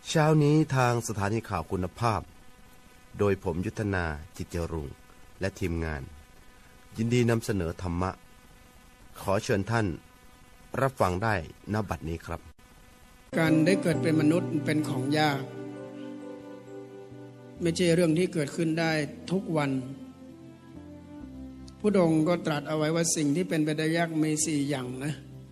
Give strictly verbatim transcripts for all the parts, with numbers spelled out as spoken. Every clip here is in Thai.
เช้านี้ทางสถานีข่าวคุณภาพโดยผมยุทธนาจิตเจรุงและทีมงานยินดีนำเสนอธรรมะขอเชิญท่านรับฟังได้ณบัดนี้ครับการได้เกิดเป็นมนุษย์เป็นของยากไม่ใช่เรื่องที่เกิดขึ้นได้ทุกวันพระองค์ก็ตรัสเอาไว้ว่าสิ่งที่เป็นไปได้ยากมีสี่อย่างนะ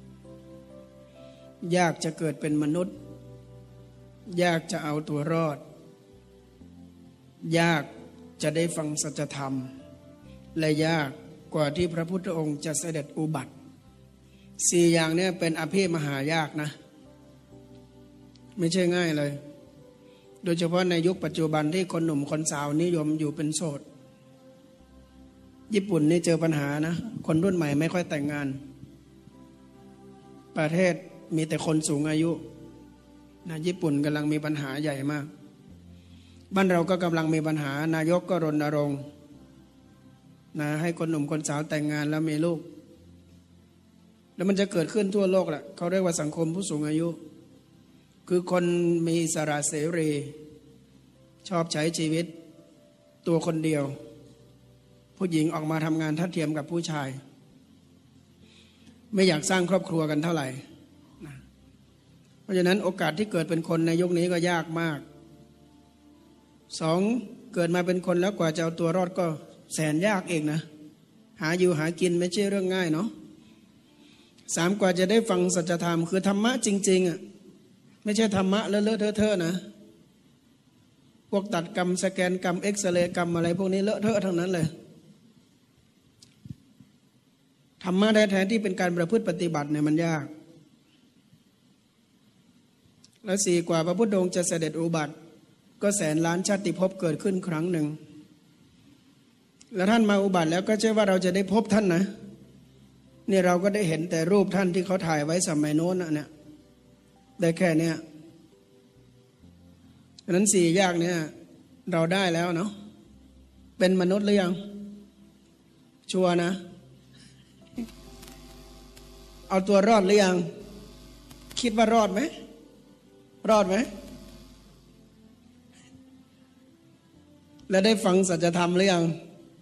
ยากจะเกิดเป็นมนุษย์ยากจะเอาตัวรอดยากจะได้ฟังสัจธรรมและยากกว่าที่พระพุทธองค์จะเสด็จอุบัติสี่อย่างนี้เป็นอภิมหายากนะไม่ใช่ง่ายเลยโดยเฉพาะในยุคปัจจุบันที่คนหนุ่มคนสาวนิยมอยู่เป็นโสดญี่ปุ่นนี่เจอปัญหานะคนรุ่นใหม่ไม่ค่อยแต่งงานประเทศมีแต่คนสูงอายุนะญี่ปุ่นกำลังมีปัญหาใหญ่มากบ้านเราก็กำลังมีปัญหานายกก็รณรงค์นะให้คนหนุ่มคนสาวแต่งงานแล้วมีลูกแล้วมันจะเกิดขึ้นทั่วโลกแหละเขาเรียกว่าสังคมผู้สูงอายุคือคนมีอิสระเสรีชอบใช้ชีวิตตัวคนเดียวผู้หญิงออกมาทำงานทัดเทียมกับผู้ชายไม่อยากสร้างครอบครัวกันเท่าไหร่นะเพราะฉะนั้นโอกาสที่เกิดเป็นคนในยุคนี้ก็ยากมากสองเกิดมาเป็นคนแล้วกว่าจะเอาตัวรอดก็แสนยากเองนะหาอยู่หากินไม่ใช่เรื่องง่ายเนาะสามกว่าจะได้ฟังสัจธรรมคือธรรมะจริงๆอ่ะไม่ใช่ธรรมะเลอะๆเทอะๆนะพวกตัดกรรมสแกนกรรมเอ็กซเรย์กรรมอะไรพวกนี้เลอะเทอะทั้งนั้นเลยธรรมะแท้ๆที่เป็นการประพฤติปฏิบัติเนี่ยมันยากและสี่กว่าพระพุทธองค์จะเสด็จอุบัติก็แสนล้านชาติภพเกิดขึ้นครั้งหนึ่งแล้วท่านมาอุบัติแล้วก็ใช่ว่าเราจะได้พบท่านนะนี่เราก็ได้เห็นแต่รูปท่านที่เขาถ่ายไว้สมัยโน้นนะเนี่ยได้แค่เนี้ยฉะนั้นสี่ยากเนี่ยเราได้แล้วเนาะเป็นมนุษย์หรือยังชัวร์นะเอาตัวรอดหรือยังคิดว่ารอดไหมรอดไหมแล้วได้ฟังสัจธรรมหรือยัง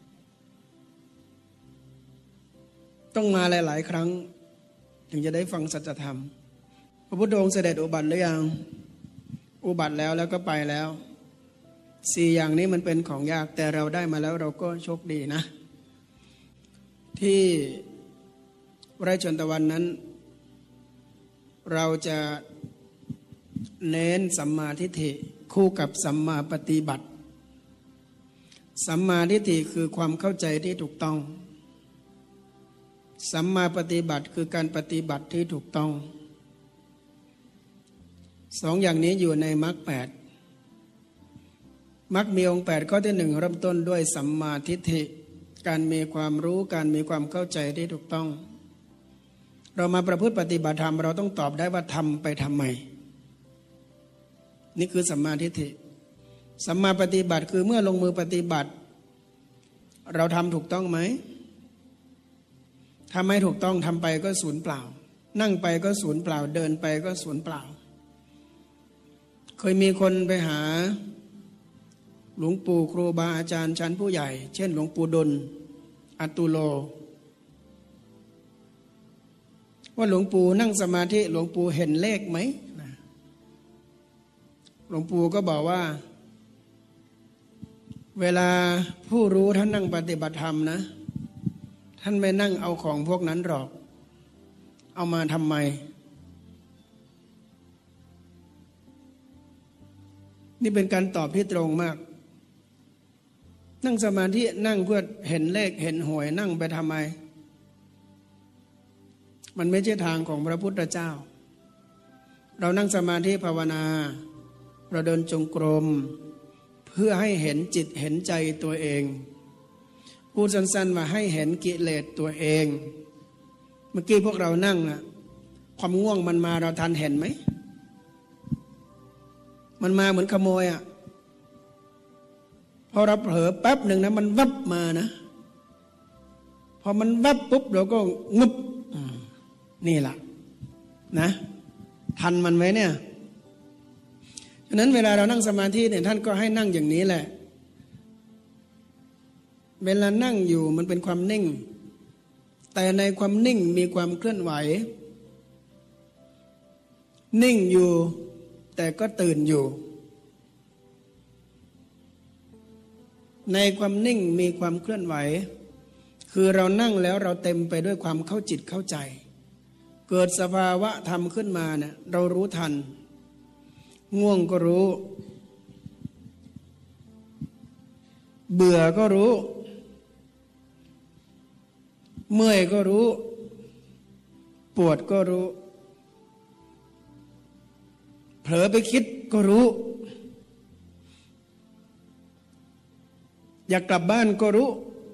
ต้องมาหลายๆครั้งถึงจะได้ฟังสัจธรรมพระพุทธองค์เสด็จอุบัติหรือยังอุบัติแล้วแล้วก็ไปแล้วสี่อย่างนี้มันเป็นของยากแต่เราได้มาแล้วเราก็โชคดีนะที่ไร่ชนตะวันนั้นเราจะเน้นสัมมาทิฏฐิคู่กับสัมมาปฏิบัติสัมมาทิฏฐิคือความเข้าใจที่ถูกต้องสัมมาปฏิบัติคือการปฏิบัติที่ถูกต้องสองอย่างนี้อยู่ในมรรคแปดมรรคมีองค์แปดข้อที่หนึ่งเริ่มต้นด้วยสัมมาทิฏฐิการมีความรู้การมีความเข้าใจที่ถูกต้องเรามาประพฤติปฏิบัติธรรมเราต้องตอบได้ว่าทำไปทำไมนี่คือสัมมาทิฏฐิสัมมาปฏิบัติคือเมื่อลงมือปฏิบัติเราทำถูกต้องไหมถ้าไม่ถูกต้องทำไปก็สูญเปล่านั่งไปก็สูญเปล่าเดินไปก็สูญเปล่าเคยมีคนไปหาหลวงปู่ครูบาอาจารย์ชั้นผู้ใหญ่เช่นหลวงปู่ดลอตุโลว่าหลวงปู่นั่งสมาธิหลวงปู่เห็นเลขไหมหลวงปู่ก็บอกว่าเวลาผู้รู้ท่านนั่งปฏิบัติธรรมนะท่านไม่นั่งเอาของพวกนั้นหรอกเอามาทำไมนี่เป็นการตอบที่ตรงมากนั่งสมาธินั่งเพื่อเห็นเลขเห็นหวยนั่งไปทำไมมันไม่ใช่ทางของพระพุทธเจ้าเรานั่งสมาธิภาวนาเราเดินจงกรมเพื่อให้เห็นจิตเห็นใจตัวเองพูดสั้นๆว่าให้เห็นกิเลสตัวเองเมื่อกี้พวกเรานั่งนะความง่วงมันมาเราทันเห็นไหมมันมาเหมือนขโมยอ่ะพอเราเผลอแป๊บหนึ่งนะมันวับมานะพอมันวับปุ๊บเราก็งึบนี่แหละนะทันมันไหมเนี่ยฉะนั้นเวลาเรานั่งสมาธิเนี่ยท่านก็ให้นั่งอย่างนี้แหละเวลานั่งอยู่มันเป็นความนิ่งแต่ในความนิ่งมีความเคลื่อนไหวนิ่งอยู่แต่ก็ตื่นอยู่ในความนิ่งมีความเคลื่อนไหวคือเรานั่งแล้วเราเต็มไปด้วยความเข้าจิตเข้าใจเกิดสภาวะธรรมขึ้นมาเนี่ยเรารู้ทันง่วงก็รู้เบื่อก็รู้เมื่อยก็รู้ปวดก็รู้เผลอไปคิดก็รู้อยากกลับบ้านก็รู้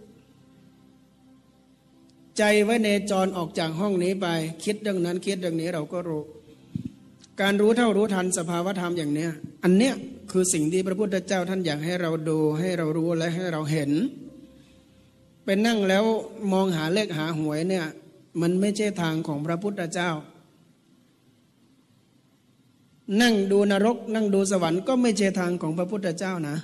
ใจไว้ในจรออกจากห้องนี้ไปคิดเรื่องนั้นคิดเรื่องนี้เราก็รู้การรู้เท่ารู้ทันสภาวะธรรมอย่างเนี้ยอันเนี้ยคือสิ่งที่พระพุทธเจ้าท่านอยากให้เราดูให้เรารู้และให้เราเห็นเป็นนั่งแล้วมองหาเลขหาหวยเนี่ยมันไม่ใช่ทางของพระพุทธเจ้านั่งดูนรกนั่งดูสวรรค์ก็ไม่ใช่ทางของพระพุทธเจ้านะ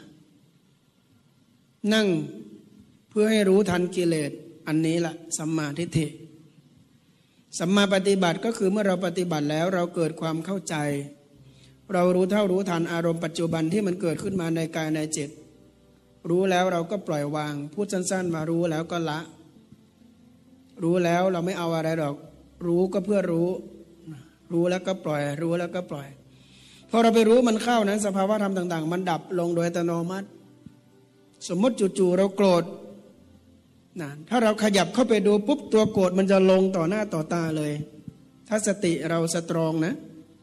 นั่งเพื่อให้รู้ทันกิเลสอันนี้แหละสัมมาทิฏฐิสัมมาปฏิบัติก็คือเมื่อเราปฏิบัติแล้วเราเกิดความเข้าใจเรารู้เท่ารู้ทันอารมณ์ปัจจุบันที่มันเกิดขึ้นมาในกายในจิตรู้แล้วเราก็ปล่อยวางพูดสั้นๆมารู้แล้วก็ละรู้แล้วเราไม่เอาอะไรหรอกรู้ก็เพื่อรู้รู้แล้วก็ปล่อยรู้แล้วก็ปล่อยพอเราไปรู้มันเข้านั้นสภาวะธรรมต่างๆมันดับลงโดยอัตโนมัติสมมติจู่ๆเราโกรธนะถ้าเราขยับเข้าไปดูปุ๊บตัวโกรธมันจะลงต่อหน้าต่อตาเลยถ้าสติเราสตรองนะ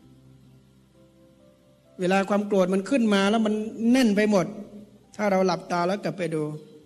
เวลาความโกรธมันขึ้นมาแล้วมันแน่นไปหมดถ้าเราหลับตาแล้วกลับไปดู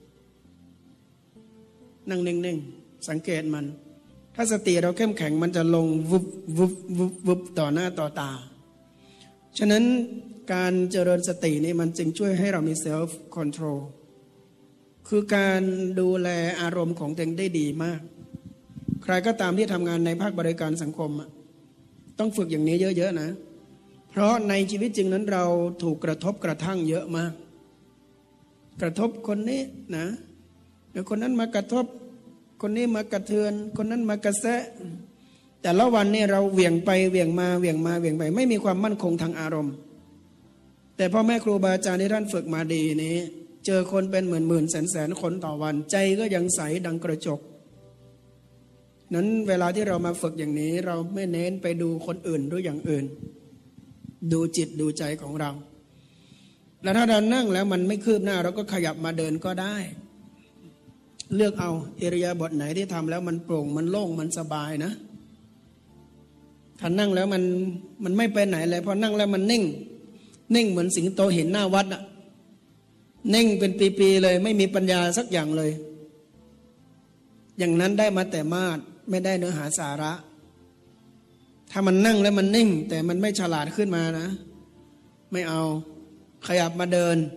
นั่งนิ่งๆสังเกตมันถ้าสติเราเข้มแข็งมันจะลงวุบวุบวุบวุบต่อหน้าต่อตาฉะนั้นการเจริญสตินี่มันจึงช่วยให้เรามีเซลฟ์คอนโทรลคือการดูแลอารมณ์ของตัวเองได้ดีมากใครก็ตามที่ทำงานในภาคบริการสังคมต้องฝึกอย่างนี้เยอะๆนะเพราะในชีวิตจริงนั้นเราถูกกระทบกระทั่งเยอะมากกระทบคนนี้นะเดี๋ยวคนนั้นมากระทบคนนี้มากระเทือนคนนั้นมากระแสะแต่ละวันนี่เราเหวี่ยงไปเหวี่ยงมาเหวี่ยงมาเหวี่ยงไปไม่มีความมั่นคงทางอารมณ์แต่พ่อแม่ครูบาอาจารย์ที่ท่านฝึกมาดีนี้เจอคนเป็นหมื่นหมื่นแสนแสนคนต่อวันใจก็ยังใสดังกระจกนั้นเวลาที่เรามาฝึกอย่างนี้เราไม่เน้นไปดูคนอื่นหรืออย่างอื่นดูจิตดูใจของเราแล้วถ้าเรานั่งแล้วมันไม่คืบหน้าเราก็ขยับมาเดินก็ได้เลือกเอาอิริยาบถไหนที่ทำแล้วมันโปร่งมันโล่งมันสบายนะถ้านั่งแล้วมันมันไม่ไปไหนเลยพอนั่งแล้วมันนิ่งนิ่งเหมือนสิงโตเห็นหน้าวัดอะนิ่งเป็นปีๆเลยไม่มีปัญญาสักอย่างเลยอย่างนั้นได้มาแต่มาดไม่ได้เนื้อหาสาระถ้ามันนั่งแล้วมันนิ่งแต่มันไม่ฉลาดขึ้นมานะไม่เอาขยับมาเดิน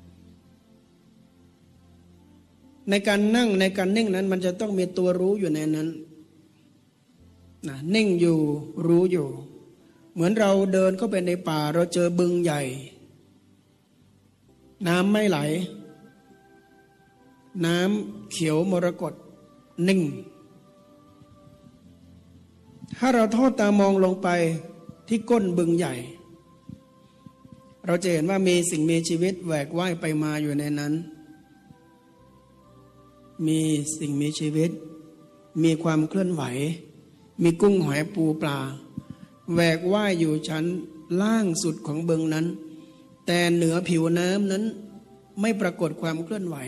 ในการนั่งในการนิ่งนั้นมันจะต้องมีตัวรู้อยู่ในนั้นนะนิ่งอยู่รู้อยู่เหมือนเราเดินเข้าไปในป่าเราเจอบึงใหญ่น้ำไม่ไหลน้ำเขียวมรกตนิ่งถ้าเราทอดตามองลงไปที่ก้นบึงใหญ่เราจะเห็นว่ามีสิ่งมีชีวิตแหวกว่ายไปมาอยู่ในนั้นมีสิ่งมีชีวิตมีความเคลื่อนไหวมีกุ้งหอยปูปลาแหวกว่ายอยู่ชั้นล่างสุดของบึงนั้นแต่เหนือผิวน้ำนั้นไม่ปรากฏความเคลื่อนไหว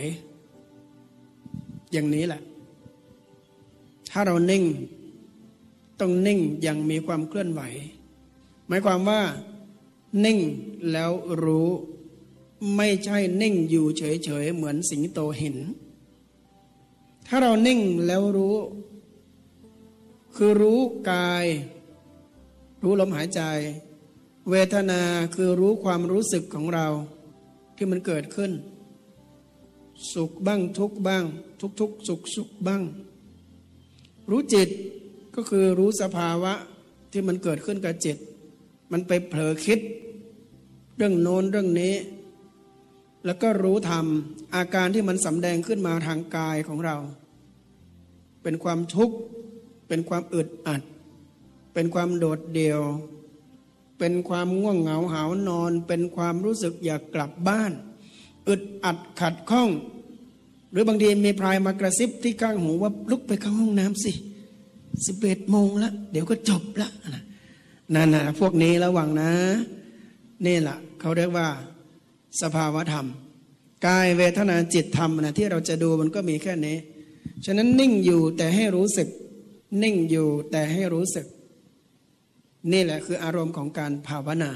อย่างนี้แหละถ้าเรานิ่งต้องนิ่งอย่างมีความเคลื่อนไหวหมายความว่านิ่งแล้วรู้ไม่ใช่นิ่งอยู่เฉยๆเหมือนสิงโตเห็นถ้าเรานิ่งแล้วรู้คือรู้กายรู้ลมหายใจเวทนาคือรู้ความรู้สึกของเราที่มันเกิดขึ้นสุขบ้างทุกข์บ้างทุกทุกสุขสุขบ้างรู้จิตก็คือรู้สภาวะที่มันเกิดขึ้นกับจิตมันไปเผลอคิดเรื่องโน้นเรื่องนี้แล้วก็รู้ธรรมอาการที่มันสำแดงขึ้นมาทางกายของเราเป็นความทุกข์เป็นความอึดอัดเป็นความโดดเดี่ยวเป็นความง่วงเหงาหาวนอนเป็นความรู้สึกอยากกลับบ้านอึดอัดขัดข้องหรือบางทีมีพรายมากระซิบที่ข้างหูว่าลุกไปเข้าห้องน้ำสิสิบเอ็ดโมงแล้วเดี๋ยวก็จบละนั่นนะพวกนี้ระวังนะนี่แหละเขาเรียกว่าสภาวธรรมกายเวทนาจิตธรรมนะที่เราจะดูมันก็มีแค่นี้ฉะนั้นนิ่งอยู่แต่ให้รู้สึกนิ่งอยู่แต่ให้รู้สึกนี่แหละคืออารมณ์ของการภาวนา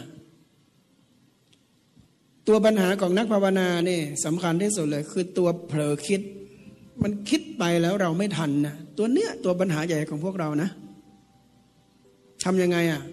ตัวปัญหาของนักภาวนานี่สำคัญที่สุดเลยคือตัวเผลอคิดมันคิดไปแล้วเราไม่ทันนะตัวเนี้ยตัวปัญหาใหญ่ของพวกเรานะทำยังไงอ่ะ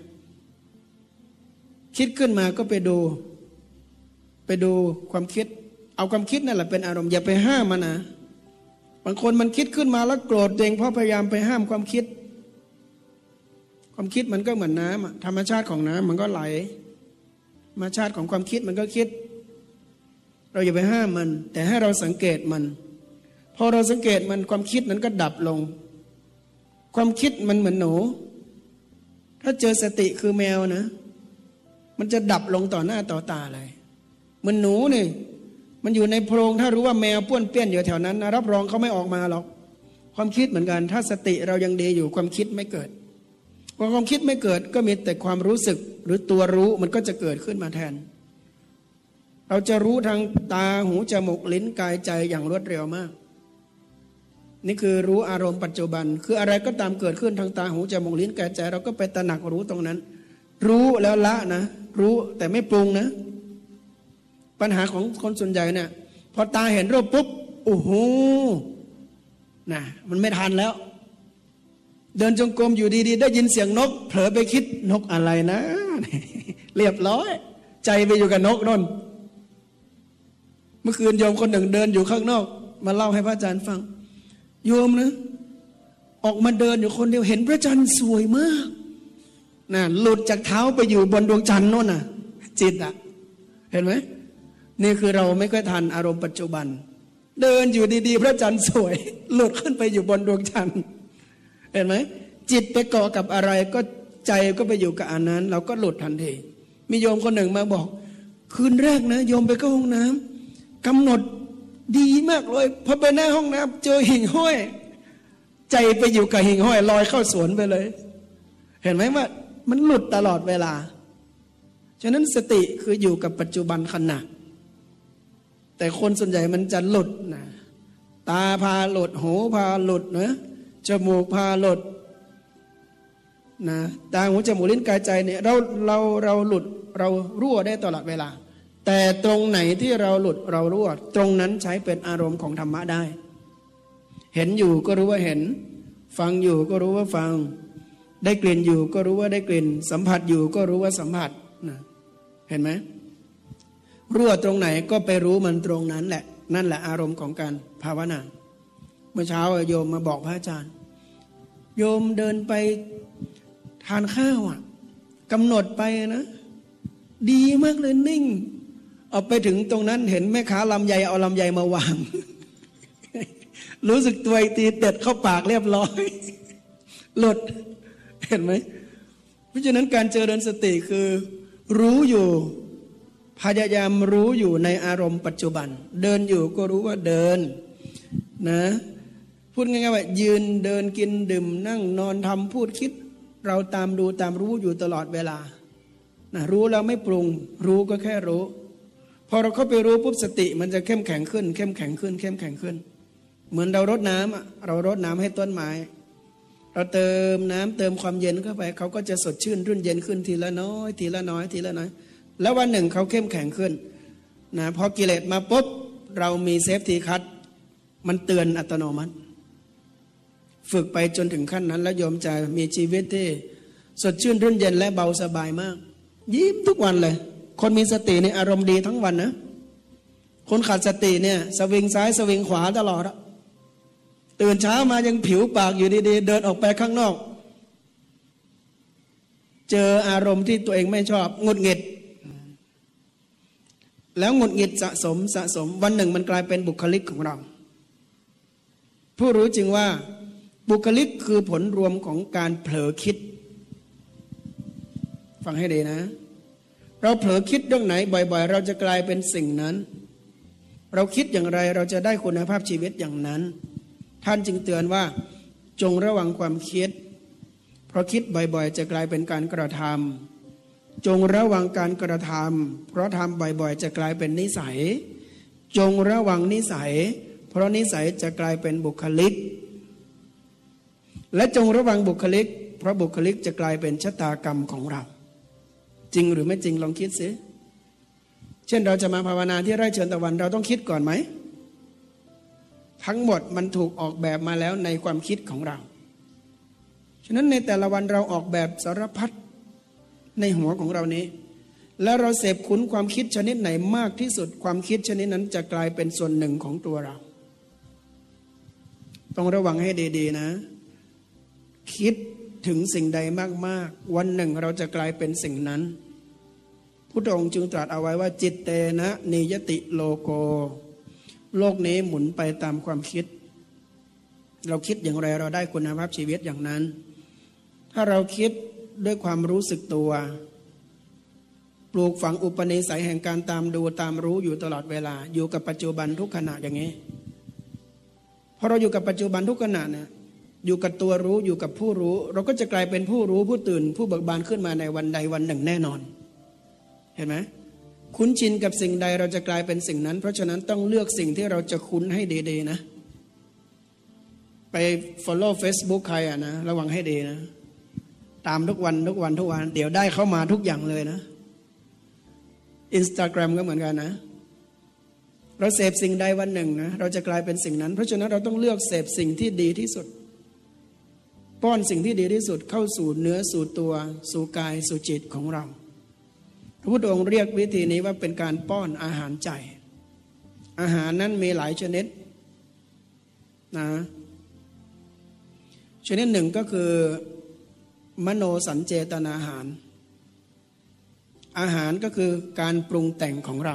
คิดขึ้นมาก็ไปดูไปดูความคิดเอาความคิดนั่นแหละเป็นอารมณ์อย่าไปห้ามมันนะบางคนมันคิดขึ้นมาแล้วโกรธเองเพราะพยายามไปห้ามความคิดความคิดมันก็เหมือนน้ำธรรมชาติของน้ำมันก็ไหลธรรมชาติของความคิดมันก็คิดเราอย่าไปห้ามมันแต่ให้เราสังเกตมันพอเราสังเกตมันความคิดนั้นก็ดับลงความคิดมันเหมือนหนูถ้าเจอสติคือแมวนะมันจะดับลงต่อหน้าต่อตาเลยเหมือนหนูนี่มันอยู่ในโพรงถ้ารู้ว่าแมวป้วนเปี้ยนอยู่แถวนั้นนะรับรองเขาไม่ออกมาหรอกความคิดเหมือนกันถ้าสติเรายังดีอยู่ความคิดไม่เกิดพอความคิดไม่เกิดก็มีแต่ความรู้สึกหรือตัวรู้มันก็จะเกิดขึ้นมาแทนเราจะรู้ทางตาหูจมูกลิ้นกายใจอย่างรวดเร็วมากนี่คือรู้อารมณ์ปัจจุบันคืออะไรก็ตามเกิดขึ้นทางตาหูจมูกลิ้นกายใจเราก็ไปตระหนักรู้ตรงนั้นรู้แล้วละนะรู้แต่ไม่ปรุงนะปัญหาของคนส่วนใหญ่เนี่ยพอตาเห็นรูปปุ๊บโอ้โหนะมันไม่ทันแล้วเดินจงกรมอยู่ดีๆได้ยินเสียงนกเผลอไปคิดนกอะไรนะเรียบร้อยใจไปอยู่กับนกนนเมื่อคืนโยมคนหนึ่งเดินอยู่ข้างนอกมาเล่าให้พระอาจารย์ฟังโยมนะออกมาเดินอยู่คนเดียวเห็นพระจันทร์สวยมากนะหลุดจากเท้าไปอยู่บนดวงจันทร์โน่นน่ะจิตอะเห็นไหมนี่คือเราไม่ค่อยทันอารมณ์ปัจจุบันเดินอยู่ดีๆพระจันทร์สวยหลุดขึ้นไปอยู่บนดวงจันทร์เห็นไหมจิตไปเกาะกับอะไรก็ใจก็ไปอยู่กับอันนั้นเราก็หลุดทันทีมีโยมคนหนึ่งมาบอกคืนแรกนะโยมไปเข้าห้องน้ำกำหนดดีมากเลยพอไปหน้าห้องน้ำเจอหิ่งห้อยใจไปอยู่กับหิ่งห้อยลอยเข้าสวนไปเลยเห็นไหมว่ามันหลุดตลอดเวลาฉะนั้นสติคืออยู่กับปัจจุบันขณะแต่คนส่วนใหญ่มันจะหลุดนะตาพาหลุดหูพาหลุดนะจมูกพาหลุดนะตาหูจมูกลิ้นกายใจเนี่ยเราเราเราหลุดเรารั่วได้ตลอดเวลาแต่ตรงไหนที่เราหลุดเรารั่วตรงนั้นใช้เป็นอารมณ์ของธรรมะได้เห็นอยู่ก็รู้ว่าเห็นฟังอยู่ก็รู้ว่าฟังได้กลิ่นอยู่ก็รู้ว่าได้กลิ่นสัมผัสอยู่ก็รู้ว่าสัมผัสนะเห็นไหมรั่วตรงไหนก็ไปรู้มันตรงนั้นแหละนั่นแหละอารมณ์ของการภาวนาเมื่อเช้าโยมมาบอกพระอาจารย์โยมเดินไปทานข้าวอ่ะกำหนดไปนะดีมากเลยนิ่งเอาไปถึงตรงนั้นเห็นแม่ค้าลำไยเอาลำไยมาวาง รู้สึกตัวตีเด็ดเข้าปากเรียบร้อยหลุดเห็นไหมเพราะฉะนั้นการเจริญสติคือรู้อยู่พยายามรู้อยู่ในอารมณ์ปัจจุบันเดินอยู่ก็รู้ว่าเดินนะพูดง่ายๆว่ายืนเดินกินดื่มนั่งนอนทำพูดคิดเราตามดูตามรู้อยู่ตลอดเวลานะรู้แล้วไม่ปรุงรู้ก็แค่รู้พอเราเข้าไปรู้ปุ๊บสติมันจะเข้มแข็งขึ้นเข้มแข็งขึ้นเข้มแข็งขึ้นเหมือนเรารดน้ำอ่ะเรารดน้ำให้ต้นไม้เราเติมน้ำเติมความเย็นเข้าไปเขาก็จะสดชื่นรื่นเย็นขึ้นทีละน้อยทีละน้อยทีละน้อยแล้ววันหนึ่งเขาเข้มแข็งขึ้นนะพอกิเลสมาปุ๊บเรามีเซฟตี้คัทมันเตือนอัตโนมัติฝึกไปจนถึงขั้นนั้นแล้วโยมจะมีชีวิตที่สดชื่นรื่นเย็นและเบาสบายมากยิ้มทุกวันเลยคนมีสติในอารมณ์ดีทั้งวันนะคนขาดสติเนี่ยสวิงซ้ายสวิงขวาตลอดอะตื่นเช้ามายังผิวปากอยู่ดีๆเดินออกไปข้างนอกเจออารมณ์ที่ตัวเองไม่ชอบหงุดหงิดแล้วหงุดหงิดสะสมสะสมวันหนึ่งมันกลายเป็นบุคลิกของเราผู้รู้จึงว่าบุคลิกคือผลรวมของการเผลอคิดฟังให้ดีนะเราเผลอคิดเรื่องไหนบ่อยๆเราจะกลายเป็นสิ่งนั้นเราคิดอย่างไรเราจะได้คุณภาพชีวิตอย่างนั้นท่านจึงเตือนว่าจงระวังความคิดเพราะคิดบ่อยๆจะกลายเป็นการกระทำจงระวังการกระทำเพราะทำบ่อยๆจะกลายเป็นนิสัยจงระวังนิสัยเพราะนิสัยจะกลายเป็นบุคลิกและจงระวังบุคลิกเพราะบุคลิกจะกลายเป็นชะตากรรมของเราจริงหรือไม่จริงลองคิดสิเช่นเราจะมาภาวนาที่ไร่เชิญตะวันเราต้องคิดก่อนไหมทั้งหมดมันถูกออกแบบมาแล้วในความคิดของเราฉะนั้นในแต่ละวันเราออกแบบสารพัดในหัวของเรานี้แล้วเราเสพคุ้นความคิดชนิดไหนมากที่สุดความคิดชนิดนั้นจะกลายเป็นส่วนหนึ่งของตัวเราต้องระวังให้ดีๆนะคิดถึงสิ่งใดมากๆวันหนึ่งเราจะกลายเป็นสิ่งนั้นพุทธองค์จึงตรัสเอาไว้ว่าจิตเตนะนิยติโลโกโลกนี้หมุนไปตามความคิดเราคิดอย่างไรเราได้คุณภาพชีวิตอย่างนั้นถ้าเราคิดด้วยความรู้สึกตัวปลูกฝังอุปนิสัยแห่งการตามดูตามรู้อยู่ตลอดเวลาอยู่กับปัจจุบันทุกขณะอย่างนี้พอเราอยู่กับปัจจุบันทุกขณะเนี่ยอยู่กับตัวรู้อยู่กับผู้รู้เราก็จะกลายเป็นผู้รู้ผู้ตื่นผู้เบิกบานขึ้นมาในวันใดวันหนึ่งแน่นอนเห็นไหมคุ้นชินกับสิ่งใดเราจะกลายเป็นสิ่งนั้นเพราะฉะนั้นต้องเลือกสิ่งที่เราจะคุ้นให้ดีๆนะไป follow Facebook ใครอ่ะนะระวังให้ดีนะตามทุกวันทุกวันทุกวันเดี๋ยวได้เข้ามาทุกอย่างเลยนะ Instagram ก็เหมือนกันนะเราเสพสิ่งใดวันหนึ่งนะเราจะกลายเป็นสิ่งนั้นเพราะฉะนั้นเราต้องเลือกเสพสิ่งที่ดีที่สุดป้อนสิ่งที่ดีที่สุดเข้าสู่เนื้อสู่ตัวสู่กายสู่จิตของเราพระพุทธองค์เรียกวิธีนี้ว่าเป็นการป้อนอาหารใจอาหารนั้นมีหลายชนิดนะชนิดหนึ่งก็คือมโนสัญเจตนาอาหารอาหารก็คือการปรุงแต่งของเรา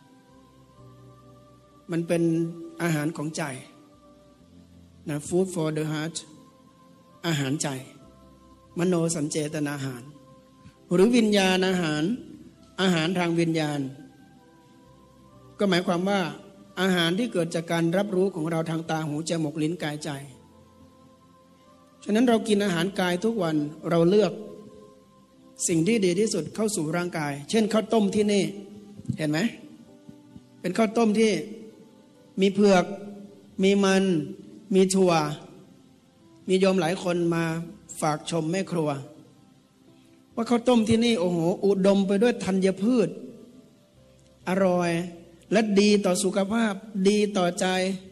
มันเป็นอาหารของใจนะ food for the heart อาหารใจมโนสัญเจตนาอาหารหรือวิญญาณอาหารอาหารทางวิญญาณก็หมายความว่าอาหารที่เกิดจากการรับรู้ของเราทางตาหูจมูกลิ้นกายใจฉะนั้นเรากินอาหารกายทุกวันเราเลือกสิ่งที่ดีที่สุดเข้าสู่ร่างกายเช่นข้าวต้มที่นี่เห็นไหมเป็นข้าวต้มที่มีเผือกมีมันมีถั่วมีโยมหลายคนมาฝากชมแม่ครัวว่าข้าวต้มที่นี่โอ้โหอุดมไปด้วยธัญพืชอร่อยและดีต่อสุขภาพดีต่อใจ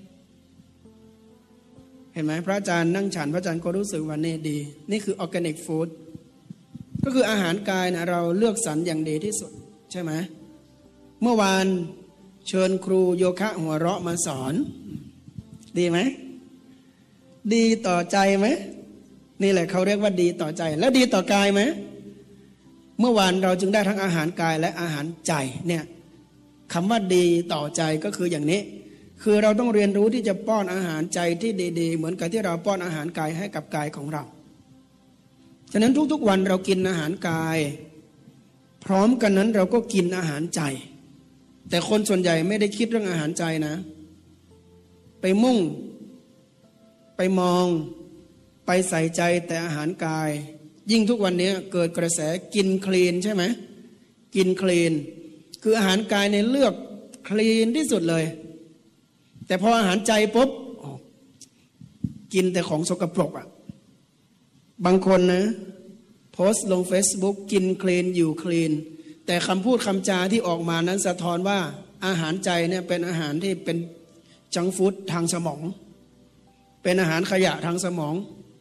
เห็นไหมพระอาจารย์นั่งฉันพระอาจารย์ก็รู้สึกว่านี่ดีนี่คือออร์แกนิกฟู้ดก็คืออาหารกายนะเราเลือกสรรอย่างดีที่สุดใช่ไหมเมื่อวานเชิญครูโยคะหัวเราะมาสอนดีไหมดีต่อใจไหมนี่แหละเขาเรียกว่าดีต่อใจแล้วดีต่อกายไหมเมื่อวานเราจึงได้ทั้งอาหารกายและอาหารใจเนี่ยคำว่าดีต่อใจก็คืออย่างนี้คือเราต้องเรียนรู้ที่จะป้อนอาหารใจที่ดีๆเหมือนกับที่เราป้อนอาหารกายให้กับกายของเราฉะนั้นทุกๆวันเรากินอาหารกายพร้อมกันนั้นเราก็กินอาหารใจแต่คนส่วนใหญ่ไม่ได้คิดเรื่องอาหารใจนะไปมุ่งไปมองไปใส่ใจแต่อาหารกายยิ่งทุกวันนี้เกิดกระแสกินคลีนใช่ไหมกินคลีนคืออาหารกายในเลือกคลีนที่สุดเลยแต่พออาหารใจปุ๊บกินแต่ของสกปรกอ่ะบางคนนะโพสต์ลง Facebook กินคลีนอยู่คลีนแต่คำพูดคำจาที่ออกมานั้นสะท้อนว่าอาหารใจเนี่ยเป็นอาหารที่เป็นจังก์ฟู้ดทางสมองเป็นอาหารขยะทางสมอง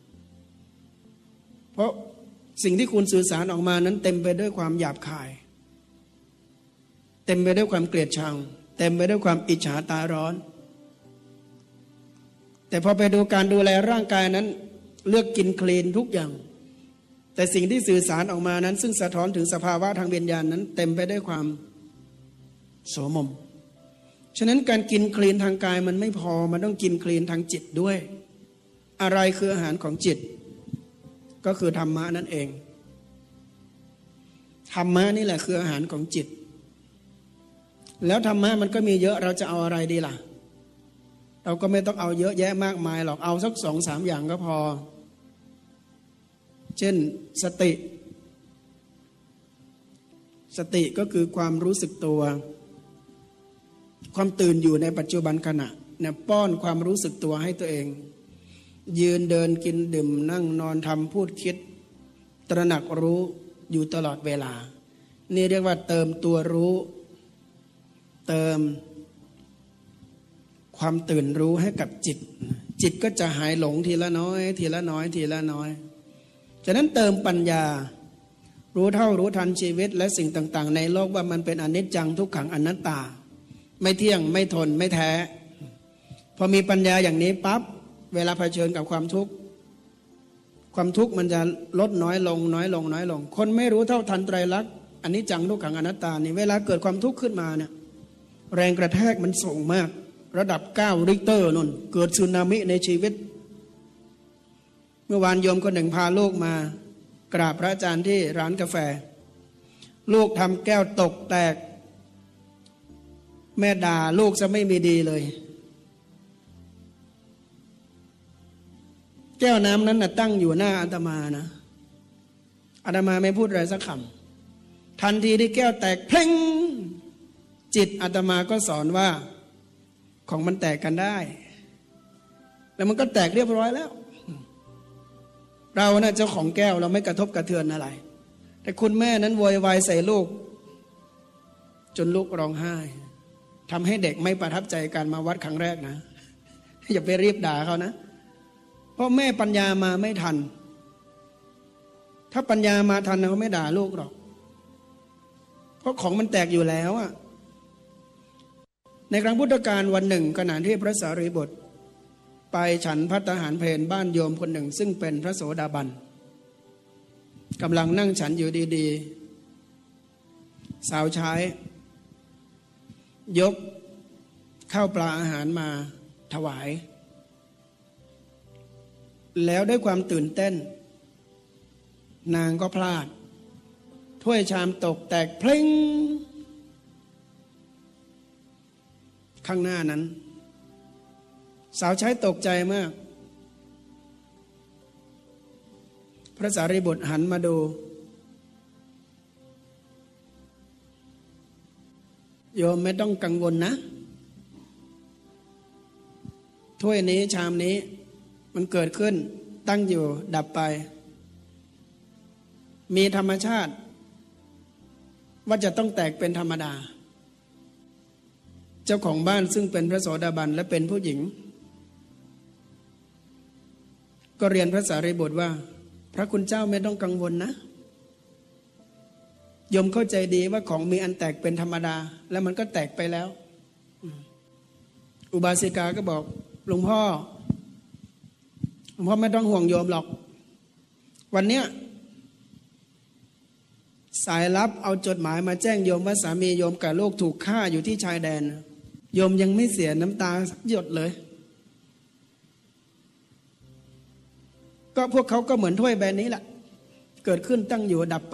เพราะสิ่งที่คุณสื่อสารออกมานั้นเต็มไปด้วยความหยาบคายเต็มไปด้วยความเกลียดชังเต็มไปด้วยความอิจฉาตาร้อนแต่พอไปดูการดูแลร่างกายนั้นเลือกกินคลีนทุกอย่างแต่สิ่งที่สื่อสารออกมานั้นซึ่งสะท้อนถึงสภาวะทางวิญญาณนั้นเต็มไปด้วยความโสมมฉะนั้นการกินคลีนทางกายมันไม่พอมันต้องกินคลีนทางจิตด้วยอะไรคืออาหารของจิตก็คือธรรมะนั่นเองธรรมะนี่แหละคืออาหารของจิตแล้วธรรมะมันก็มีเยอะเราจะเอาอะไรดีล่ะเราก็ไม่ต้องเอาเยอะแยะมากมายหรอกเอาสักสองสามอย่างก็พอเช่นสติสติก็คือความรู้สึกตัวความตื่นอยู่ในปัจจุบันขณะเนี่ยป้อนความรู้สึกตัวให้ตัวเองยืนเดินกินดื่มนั่งนอนทำพูดคิดตระหนักรู้อยู่ตลอดเวลานี่เรียกว่าเติมตัวรู้เติมความตื่นรู้ให้กับจิตจิตก็จะหายหลงทีละน้อยทีละน้อยทีละน้อยฉะนั้นเติมปัญญารู้เท่ารู้ทันชีวิตและสิ่งต่างๆในโลกว่ามันเป็นอนิจจังทุกขังอนัตตาไม่เที่ยงไม่ทนไม่แท้พอมีปัญญาอย่างนี้ปั๊บเวลาเผชิญกับความทุกข์ความทุกข์มันจะลดน้อยลงน้อยลงน้อยลงคนไม่รู้เท่าทันไตรลักษณ์อนิจจังทุกขังอนัตตานี่เวลาเกิดความทุกข์ขึ้นมาเนี่ยแรงกระแทกมันสูงมากระดับเก้าริกเตอร์นนเกิดสึนามิในชีวิตเมื่อวานโยมคนหนึ่งพาลูกมากราบพระอาจารย์ที่ร้านกาแฟลูกทำแก้วตกแตกแม่ด่าลูกจะไม่มีดีเลยแก้วน้ำนั้นนะตั้งอยู่หน้าอาตมานะอาตมาไม่พูดอะไรสักคำทันทีที่แก้วแตกเพลงจิตอาตมาก็สอนว่าของมันแตกกันได้แล้วมันก็แตกเรียบร้อยแล้วเรานะ่ะเจ้าของแก้วเราไม่กระทบกระเทือนอะไรแต่คุณแม่นั้นโวยวายใส่ลูกจนลูกร้องไห้ทำให้เด็กไม่ประทับใจการมาวัดครั้งแรกนะอย่าไปรีบด่าเขานะเพราะแม่ปัญญามาไม่ทันถ้าปัญญามาทันเขาไม่ด่าลูกหรอกเพราะของมันแตกอยู่แล้วอะในครั้งพุทธกาลวันหนึ่งขณะที่พระสารีบุตรไปฉันภัตตาหารเพลบ้านโยมคนหนึ่งซึ่งเป็นพระโสดาบันกำลังนั่งฉันอยู่ดีๆสาวใช้ยกข้าวปลาอาหารมาถวายแล้วด้วยความตื่นเต้นนางก็พลาดถ้วยชามตกแตกเพลิงข้างหน้านั้นสาวใช้ตกใจมากพระสารีบุตรหันมาดูโยมไม่ต้องกังวลนะถ้วยนี้ชามนี้มันเกิดขึ้นตั้งอยู่ดับไปมีธรรมชาติว่าจะต้องแตกเป็นธรรมดาเจ้าของบ้านซึ่งเป็นพระโสดาบันและเป็นผู้หญิงก็เรียนพระสารีบุตรว่าพระคุณเจ้าไม่ต้องกังวลนะโยมเข้าใจดีว่าของมีอันแตกเป็นธรรมดาแล้วมันก็แตกไปแล้วอุบาสิกาก็บอกหลวงพ่อหลวงพ่อไม่ต้องห่วงโยมหรอกวันเนี้ยสายลับเอาจดหมายมาแจ้งโยมว่าสามีโยมกับลูกถูกฆ่าอยู่ที่ชายแดนโยมยังไม่เสียน้ำตาสักหยดเลยก็พวกเขาก็เหมือนถ้วยแบนนี้แหละเกิดขึ้นตั้งอยู่ดับไป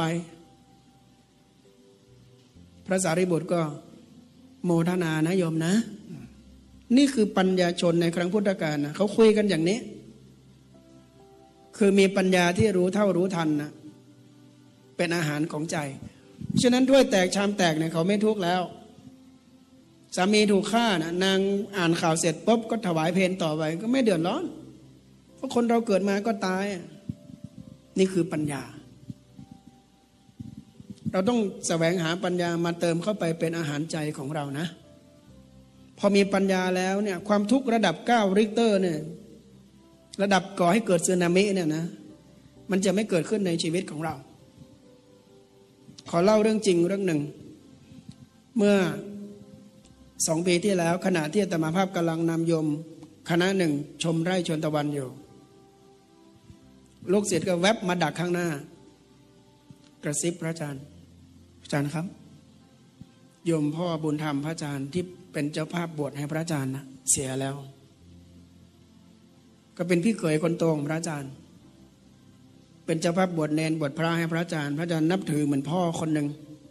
พระสารีบุตรก็โมทนานะโยมนะนี่คือปัญญาชนในครั้งพุทธกาลนะเขาคุยกันอย่างนี้คือมีปัญญาที่รู้เท่ารู้ทันนะเป็นอาหารของใจฉะนั้นถ้วยแตกชามแตกเนี่ยเขาไม่ทุกข์แล้วสามีถูกฆ่านะนางอ่านข่าวเสร็จปุ๊บก็ถวายเพลต่อไปก็ไม่เดือดร้อนเพราะคนเราเกิดมาก็ตายนี่คือปัญญาเราต้องแสวงหาปัญญามาเติมเข้าไปเป็นอาหารใจของเรานะพอมีปัญญาแล้วเนี่ยความทุกข์ระดับเก้าริกเตอร์เนี่ยระดับก่อให้เกิดสึนามิเนี่ยนะมันจะไม่เกิดขึ้นในชีวิตของเราขอเล่าเรื่องจริงเรื่องหนึ่งเมื่อสองปีที่แล้วขณะที่อาตมาภาพกำลังนำโยมคณะหนึ่งชมไร่ชนตะวันอยู่ลูกศิษย์ก็แวบมาดักข้างหน้ากระซิบพระอาจารย์อาจารย์ครับโยมพ่อบุญธรรมพระอาจารย์ที่เป็นเจ้าภาพบวชให้พระอาจารย์นะเสียแล้วก็เป็นพี่เขยคนโตของพระอาจารย์เป็นเจ้าภาพบวชเนนบวชพระให้พระอาจารย์พระอาจารย์นับถือเหมือนพ่อคนหนึ่ง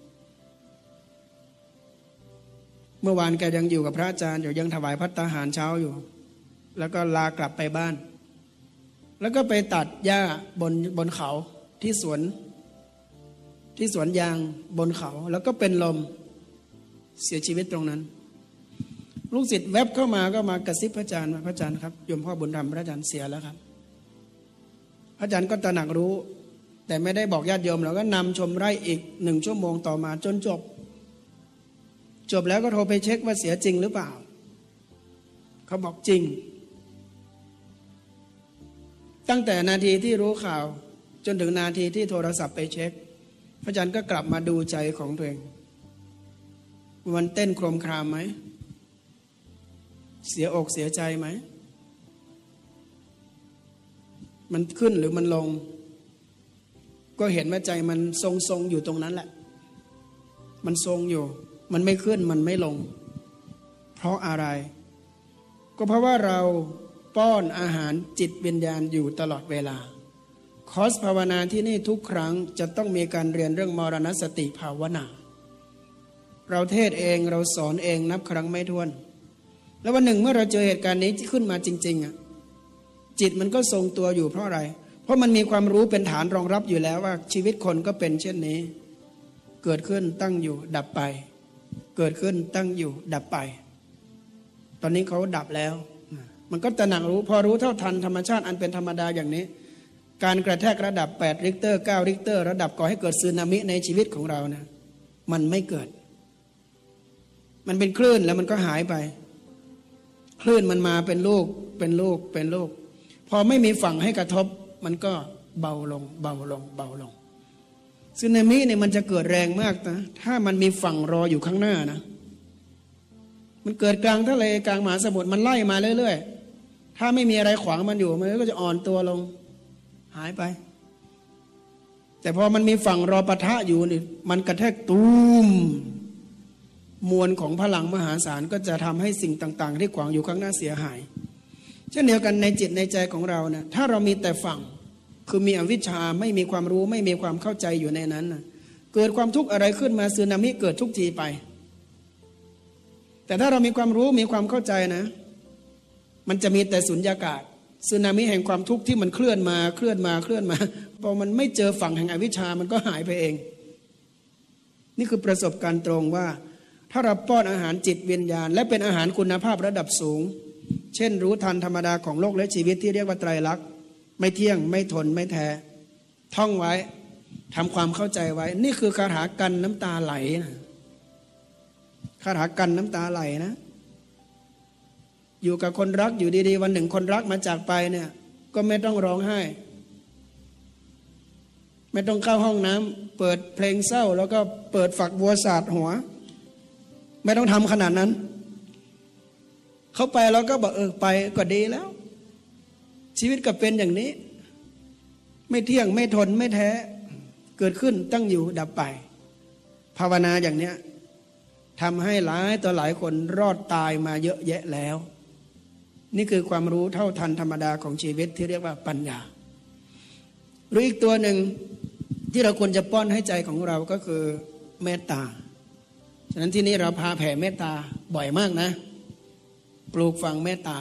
เมื่อวานแกยังอยู่กับพระอาจารย์อยู่ยังถวายภัตตาหารเช้าอยู่แล้วก็ลากลับไปบ้านแล้วก็ไปตัดหญ้าบนบนเขาที่สวนที่สวนยางบนเขาแล้วก็เป็นลมเสียชีวิตตรงนั้นลูกศิษย์แวบเข้ามาก็มากระซิบพระอาจารย์ว่าพระอาจารย์ครับโยมพ่อบุญธรรมพระอาจารย์เสียแล้วครับพระอาจารย์ก็ตระหนักรู้แต่ไม่ได้บอกญาติโยมเราก็นำชมไร่อีกหนึ่งชั่วโมงต่อมาจนจบจบแล้วก็โทรไปเช็คว่าเสียจริงหรือเปล่าเขาบอกจริงตั้งแต่นาทีที่รู้ข่าวจนถึงนาทีที่โทรศัพท์ไปเช็คพระอาจารย์ก็กลับมาดูใจของตัวเองมันเต้นโครมครามไหมเสียอกเสียใจไหมมันขึ้นหรือมันลงก็เห็นว่าใจมันทรงๆอยู่ตรงนั้นแหละมันทรงอยู่มันไม่ขึ้นมันไม่ลงเพราะอะไรก็เพราะว่าเราป้อนอาหารจิตวิญญาณอยู่ตลอดเวลาคอร์สภาวนาที่นี่ทุกครั้งจะต้องมีการเรียนเรื่องมรณสติภาวนาเราเทศเองเราสอนเองนับครั้งไม่ถ้วนแล้ววันหนึ่งเมื่อเราเจอเหตุการณ์นี้ขึ้นมาจริงๆอ่ะจิตมันก็ทรงตัวอยู่เพราะอะไรเพราะมันมีความรู้เป็นฐานรองรับอยู่แล้วว่าชีวิตคนก็เป็นเช่นนี้เกิดขึ้นตั้งอยู่ดับไปเกิดขึ้นตั้งอยู่ดับไปตอนนี้เขาดับแล้วมันก็ตระหนักรู้พอรู้เท่าทันธรรมชาติอันเป็นธรรมดาอย่างนี้การกระแทกระดับแปดริกเตอร์เก้าริกเตอร์ระดับก่อให้เกิดสึนามิในชีวิตของเรานะมันไม่เกิดมันเป็นคลื่นแล้วมันก็หายไปคลื่นมันมาเป็นลูกเป็นลูกเป็นลูกพอไม่มีฝั่งให้กระทบมันก็เบาลงเบาลงเบาลงสึนามิเนี่ยมันจะเกิดแรงมากนะถ้ามันมีฝั่งรออยู่ข้างหน้านะมันเกิดกลางทะเลกลางมหาสมุทรมันไล่มาเรื่อยๆถ้าไม่มีอะไรขวางมันอยู่มันก็จะอ่อนตัวลงหายไปแต่พอมันมีฝั่งรอปะทะอยู่นี่มันกระแทกตูมมวลของพลังมหาศาลก็จะทำให้สิ่งต่างๆที่ขวางอยู่ข้างหน้าเสียหายเช่นเดียวกันในจิตในใจของเรานะถ้าเรามีแต่ฝั่งคือมีอวิชชาไม่มีความรู้ไม่มีความเข้าใจอยู่ในนั้นนะเกิดความทุกข์อะไรขึ้นมาสึนามิเกิดทุกทีไปแต่ถ้าเรามีความรู้มีความเข้าใจนะมันจะมีแต่สุญญากาศสึนามิแห่งความทุกข์ที่มันเคลื่อนมาเคลื่อนมาเคลื่อนมาพอมันไม่เจอฝั่งแห่งอวิชชามันก็หายไปเองนี่คือประสบการณ์ตรงว่าถ้าเราป้อนอาหารจิตวิญญาณและเป็นอาหารคุณภาพระดับสูงเช่นรู้ทันธรรมดาของโลกและชีวิตที่เรียกว่าไตรลักษณ์ไม่เที่ยงไม่ทนไม่แท้ท่องไว้ทำความเข้าใจไว้นี่คือคาถากันน้ำตาไหลนะคาถากันน้ำตาไหลนะอยู่กับคนรักอยู่ดีๆวันหนึ่งคนรักมาจากไปเนี่ยก็ไม่ต้องร้องไห้ไม่ต้องเข้าห้องน้ำเปิดเพลงเศร้าแล้วก็เปิดฝักบัวสาดหัวไม่ต้องทำขนาดนั้นเขาไปแล้วก็บอกเออไปก็ดีแล้วชีวิตก็เป็นอย่างนี้ไม่เที่ยงไม่ทนไม่แท้เกิดขึ้นตั้งอยู่ดับไปภาวนาอย่างเนี้ยทำให้หลายต่อหลายคนรอดตายมาเยอะแยะแล้วนี่คือความรู้เท่าทันธรรมดาของชีวิตที่เรียกว่าปัญญาหรืออีกตัวหนึ่งที่เราควรจะป้อนให้ใจของเราก็คือเมตตาฉะนั้นที่นี่เราพาแผ่เมตตาบ่อยมากนะปลูกฝังเมตตา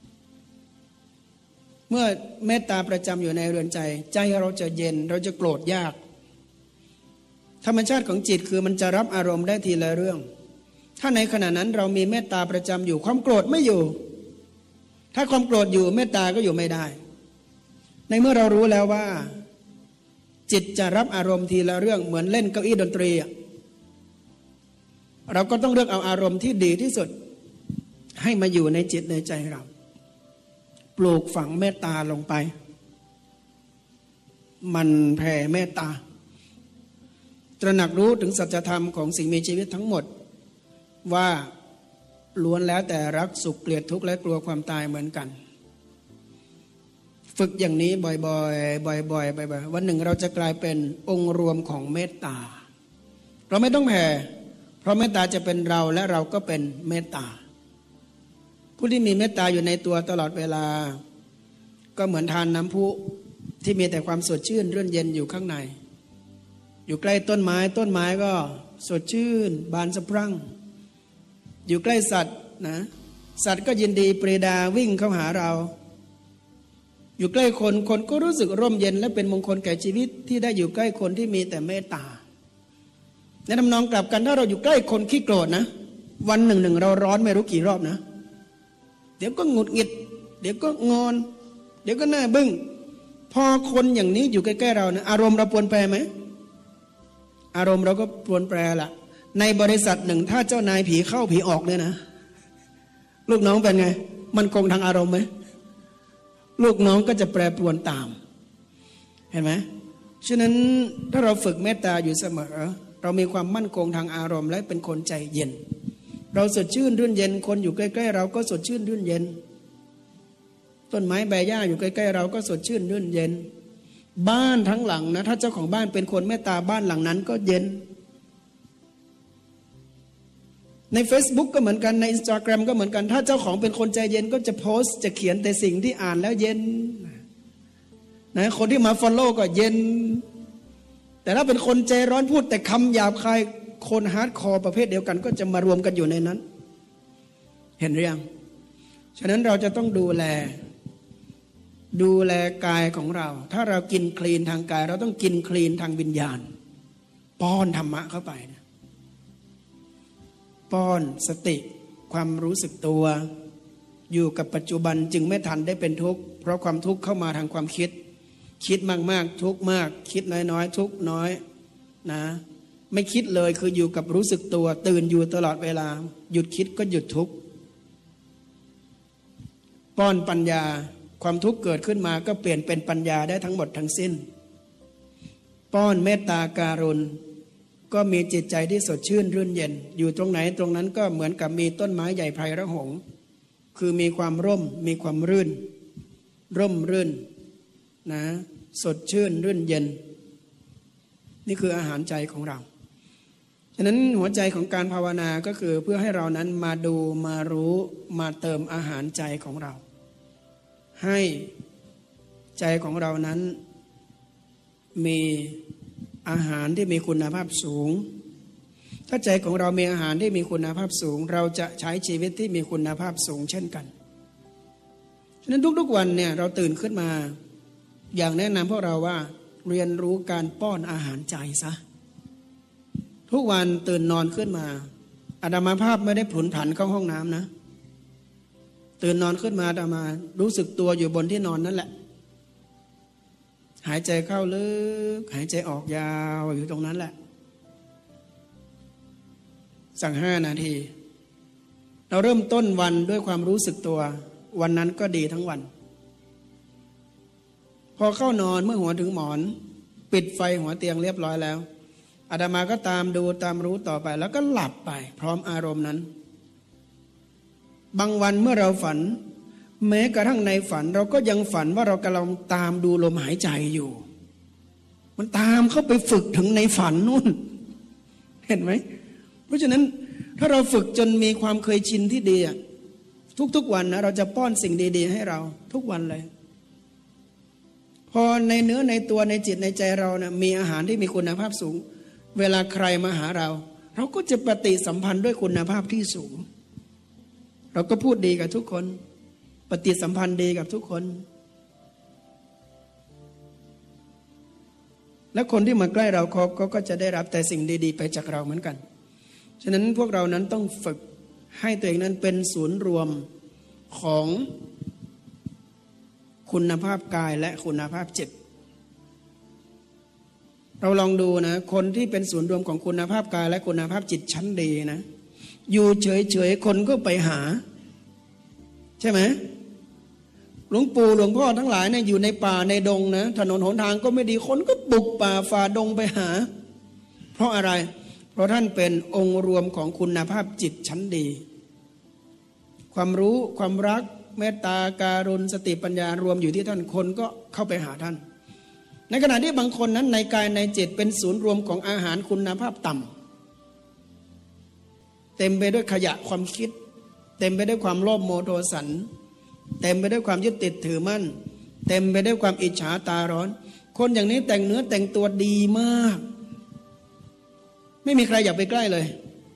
เมื่อเมตตาประจำอยู่ในเรือนใจใจเราจะเย็นเราจะโกรธยากธรรมชาติของจิตคือมันจะรับอารมณ์ได้ทีละเรื่องถ้าในขณะนั้นเรามีเมตตาประจำอยู่ความโกรธไม่อยู่ถ้าความโกรธอยู่เมตตาก็อยู่ไม่ได้ในเมื่อเรารู้แล้วว่าจิตจะรับอารมณ์ทีละเรื่องเหมือนเล่นเก้าอี้ดนตรีเราก็ต้องเลือกเอาอารมณ์ที่ดีที่สุดให้มาอยู่ในจิตในใจเราปลูกฝังเมตตาลงไปมันแผ่เมตตาตระหนักรู้ถึงสัจธรรมของสิ่งมีชีวิตทั้งหมดว่าล้วนแล้วแต่รักสุขเกลียดทุกข์และกลัวความตายเหมือนกันฝึกอย่างนี้บ่อยๆบ่อยๆบ่อยๆบ่อยๆวันหนึ่งเราจะกลายเป็นองค์รวมของเมตตาเราไม่ต้องแผ่เพราะเมตตาจะเป็นเราและเราก็เป็นเมตตาผู้ที่มีเมตตาอยู่ในตัวตลอดเวลาก็เหมือนทานน้ำพุที่มีแต่ความสดชื่นรื่นเย็นอยู่ข้างในอยู่ใกล้ต้นไม้ต้นไม้ก็สดชื่นบานสะพรั่งอยู่ใกล้สัตว์นะสัตว์ก็ยินดีปรีดาวิ่งเข้าหาเราอยู่ใกล้คนคนก็รู้สึกร่มเย็นและเป็นมงคลแก่ชีวิตที่ได้อยู่ใกล้คนที่มีแต่เมตตาในทำนองกลับกันถ้าเราอยู่ใกล้คนขี้โกรธนะวันหนึ่งหนึ่งเราร้อนไม่รู้กี่รอบนะเดี๋ยวก็หงุดหงิดเดี๋ยวก็งอนเดี๋ยวก็หน้าบึ้งพอคนอย่างนี้อยู่ใกล้ๆเรานะอารมณ์เราปรวนแปรไหมอารมณ์เราก็ปรวนแปรละในบริษัทหนึ่งถ้าเจ้านายผีเข้าผีออกเนี่ยนะลูกน้องเป็นไงมันคงทางอารมณ์ไหมลูกน้องก็จะแปรปรวนตามเห็นไหมฉะนั้นถ้าเราฝึกเมตตาอยู่เสมอเรามีความมั่นคงทางอารมณ์และเป็นคนใจเย็นเราสดชื่นรื่นเย็นคนอยู่ใกล้ๆเราก็สดชื่นรื่นเย็นต้นไม้ใบหญ้าอยู่ใกล้ๆเราก็สดชื่นรื่นเย็นบ้านทั้งหลังนะถ้าเจ้าของบ้านเป็นคนเมตตาบ้านหลังนั้นก็เย็นใน Facebook ก็เหมือนกันใน Instagram ก็เหมือนกันถ้าเจ้าของเป็นคนใจเย็นก็จะโพสต์จะเขียนแต่สิ่งที่อ่านแล้วเย็นนะคนที่มา follow ก็เย็นแต่ถ้าเป็นคนใจร้อนพูดแต่คำหยาบคายคนฮาร์ดคอร์ประเภทเดียวกันก็จะมารวมกันอยู่ในนั้นเห็นหรือยังฉะนั้นเราจะต้องดูแลดูแลกายของเราถ้าเรากินคลีนทางกายเราต้องกินคลีนทางวิญญาณป้อนธรรมะเข้าไปนะป้อนสติความรู้สึกตัวอยู่กับปัจจุบันจึงไม่ทันได้เป็นทุกข์เพราะความทุกข์เข้ามาทางความคิดคิดมากๆทุกข์มากคิดน้อยๆทุกข์น้อยนะไม่คิดเลยคืออยู่กับรู้สึกตัวตื่นอยู่ตลอดเวลาหยุดคิดก็หยุดทุกข์ป้อนปัญญาความทุกข์เกิดขึ้นมาก็เปลี่ยนเป็นปัญญาได้ทั้งหมดทั้งสิ้นป้อนเมตตาการุณก็มีจิตใจที่สดชื่นรื่นเย็นอยู่ตรงไหนตรงนั้นก็เหมือนกับมีต้นไม้ใหญ่ไพระหงส์คือมีความร่มมีความรื่นร่มรื่นนะสดชื่นรื่นเย็นนี่คืออาหารใจของเราฉะนั้นหัวใจของการภาวนาก็คือเพื่อให้เรานั้นมาดูมารู้มาเติมอาหารใจของเราให้ใจของเรานั้นมีอาหารที่มีคุณภาพสูงถ้าใจของเรามีอาหารที่มีคุณภาพสูงเราจะใช้ชีวิตที่มีคุณภาพสูงเช่นกันฉะนั้นทุกๆวันเนี่ยเราตื่นขึ้นมาอย่างแนะนำพวกเราว่าเรียนรู้การป้อนอาหารใจซะทุกวันตื่นนอนขึ้นมาอาตมาภาพไม่ได้ผุนผันเข้าห้องน้ำนะตื่นนอนขึ้นมาอาตมารู้สึกตัวอยู่บนที่นอนนั่นแหละหายใจเข้าลึกหายใจออกยาวอยู่ตรงนั้นแหละสั่งห้านาทีเราเริ่มต้นวันด้วยความรู้สึกตัววันนั้นก็ดีทั้งวันพอเข้านอนเมื่อหัวถึงหมอนปิดไฟหัวเตียงเรียบร้อยแล้วอาตมาก็ตามดูตามรู้ต่อไปแล้วก็หลับไปพร้อมอารมณ์นั้นบางวันเมื่อเราฝันแม้กระทั่งในฝันเราก็ยังฝันว่าเรากำลังตามดูลมหายใจอยู่มันตามเข้าไปฝึกถึงในฝันนู่นเห็นไหมเพราะฉะนั้นถ้าเราฝึกจนมีความเคยชินที่ดีทุกๆวันนะเราจะป้อนสิ่งดีๆให้เราทุกวันเลยพอในเนื้อในตัวในจิตในใจเรานะมีอาหารที่มีคุณภาพสูงเวลาใครมาหาเราเราก็จะปฏิสัมพันธ์ด้วยคุณภาพที่สูงเราก็พูดดีกับทุกคนปฏิสัมพันธ์ดีกับทุกคนและคนที่มาใกล้เราเขาก็จะได้รับแต่สิ่งดีๆไปจากเราเหมือนกันฉะนั้นพวกเรานั้นต้องฝึกให้ตัวเองนั้นเป็นศูนย์รวมของคุณภาพกายและคุณภาพจิตเราลองดูนะคนที่เป็นศูนย์รวมของคุณภาพกายและคุณภาพจิตชั้นดีนะอยู่เฉยๆคนก็ไปหาใช่ไหมหลวงปู่หลวงพ่อทั้งหลายเนี่ยอยู่ในป่าในดงนะถนนหนทางก็ไม่ดีคนก็บุกป่าฝ่าดงไปหาเพราะอะไรเพราะท่านเป็นองค์รวมของคุณภาพจิตชั้นดีความรู้ความรักเมตตาการุณสติปัญญารวมอยู่ที่ท่านคนก็เข้าไปหาท่านในขณะที่บางคนนั้นในกายในจิตเป็นศูนย์รวมของอาหารคุณภาพต่เต็มไปด้วยขยะความคิดเต็มไปด้วยความโลภโมโทสันเต็มไปด้วยความยึดติดถือมั่นเต็มไปด้วยความอิจฉาตาร้อนคนอย่างนี้แต่งเนื้อแต่งตัวดีมากไม่มีใครอยากไปใกล้เลย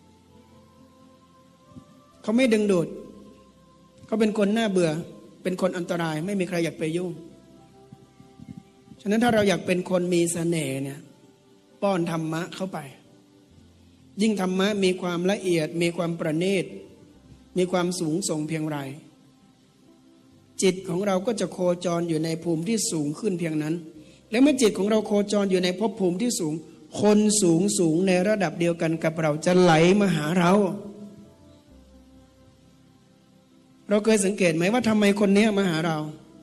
เขาไม่ดึงดูดเขาเป็นคนน่าเบื่อเป็นคนอันตรายไม่มีใครอยากไปยุ่งฉะนั้นถ้าเราอยากเป็นคนมีเสน่ห์เนี่ยป้อนธรรมะเข้าไปยิ่งธรรมะมีความละเอียดมีความประณีตมีความสูงส่งเพียงไรจิตของเราก็จะโคจรอยู่ในภูมิที่สูงขึ้นเพียงนั้นแล้วเมื่อจิตของเราโคจรอยู่ในภพภูมิที่สูงคนสูงสูงในระดับเดียวกันกับเราจะไหลมาหาเราเราเคยสังเกตไหมว่าทำไมคนนี้มาหาเรา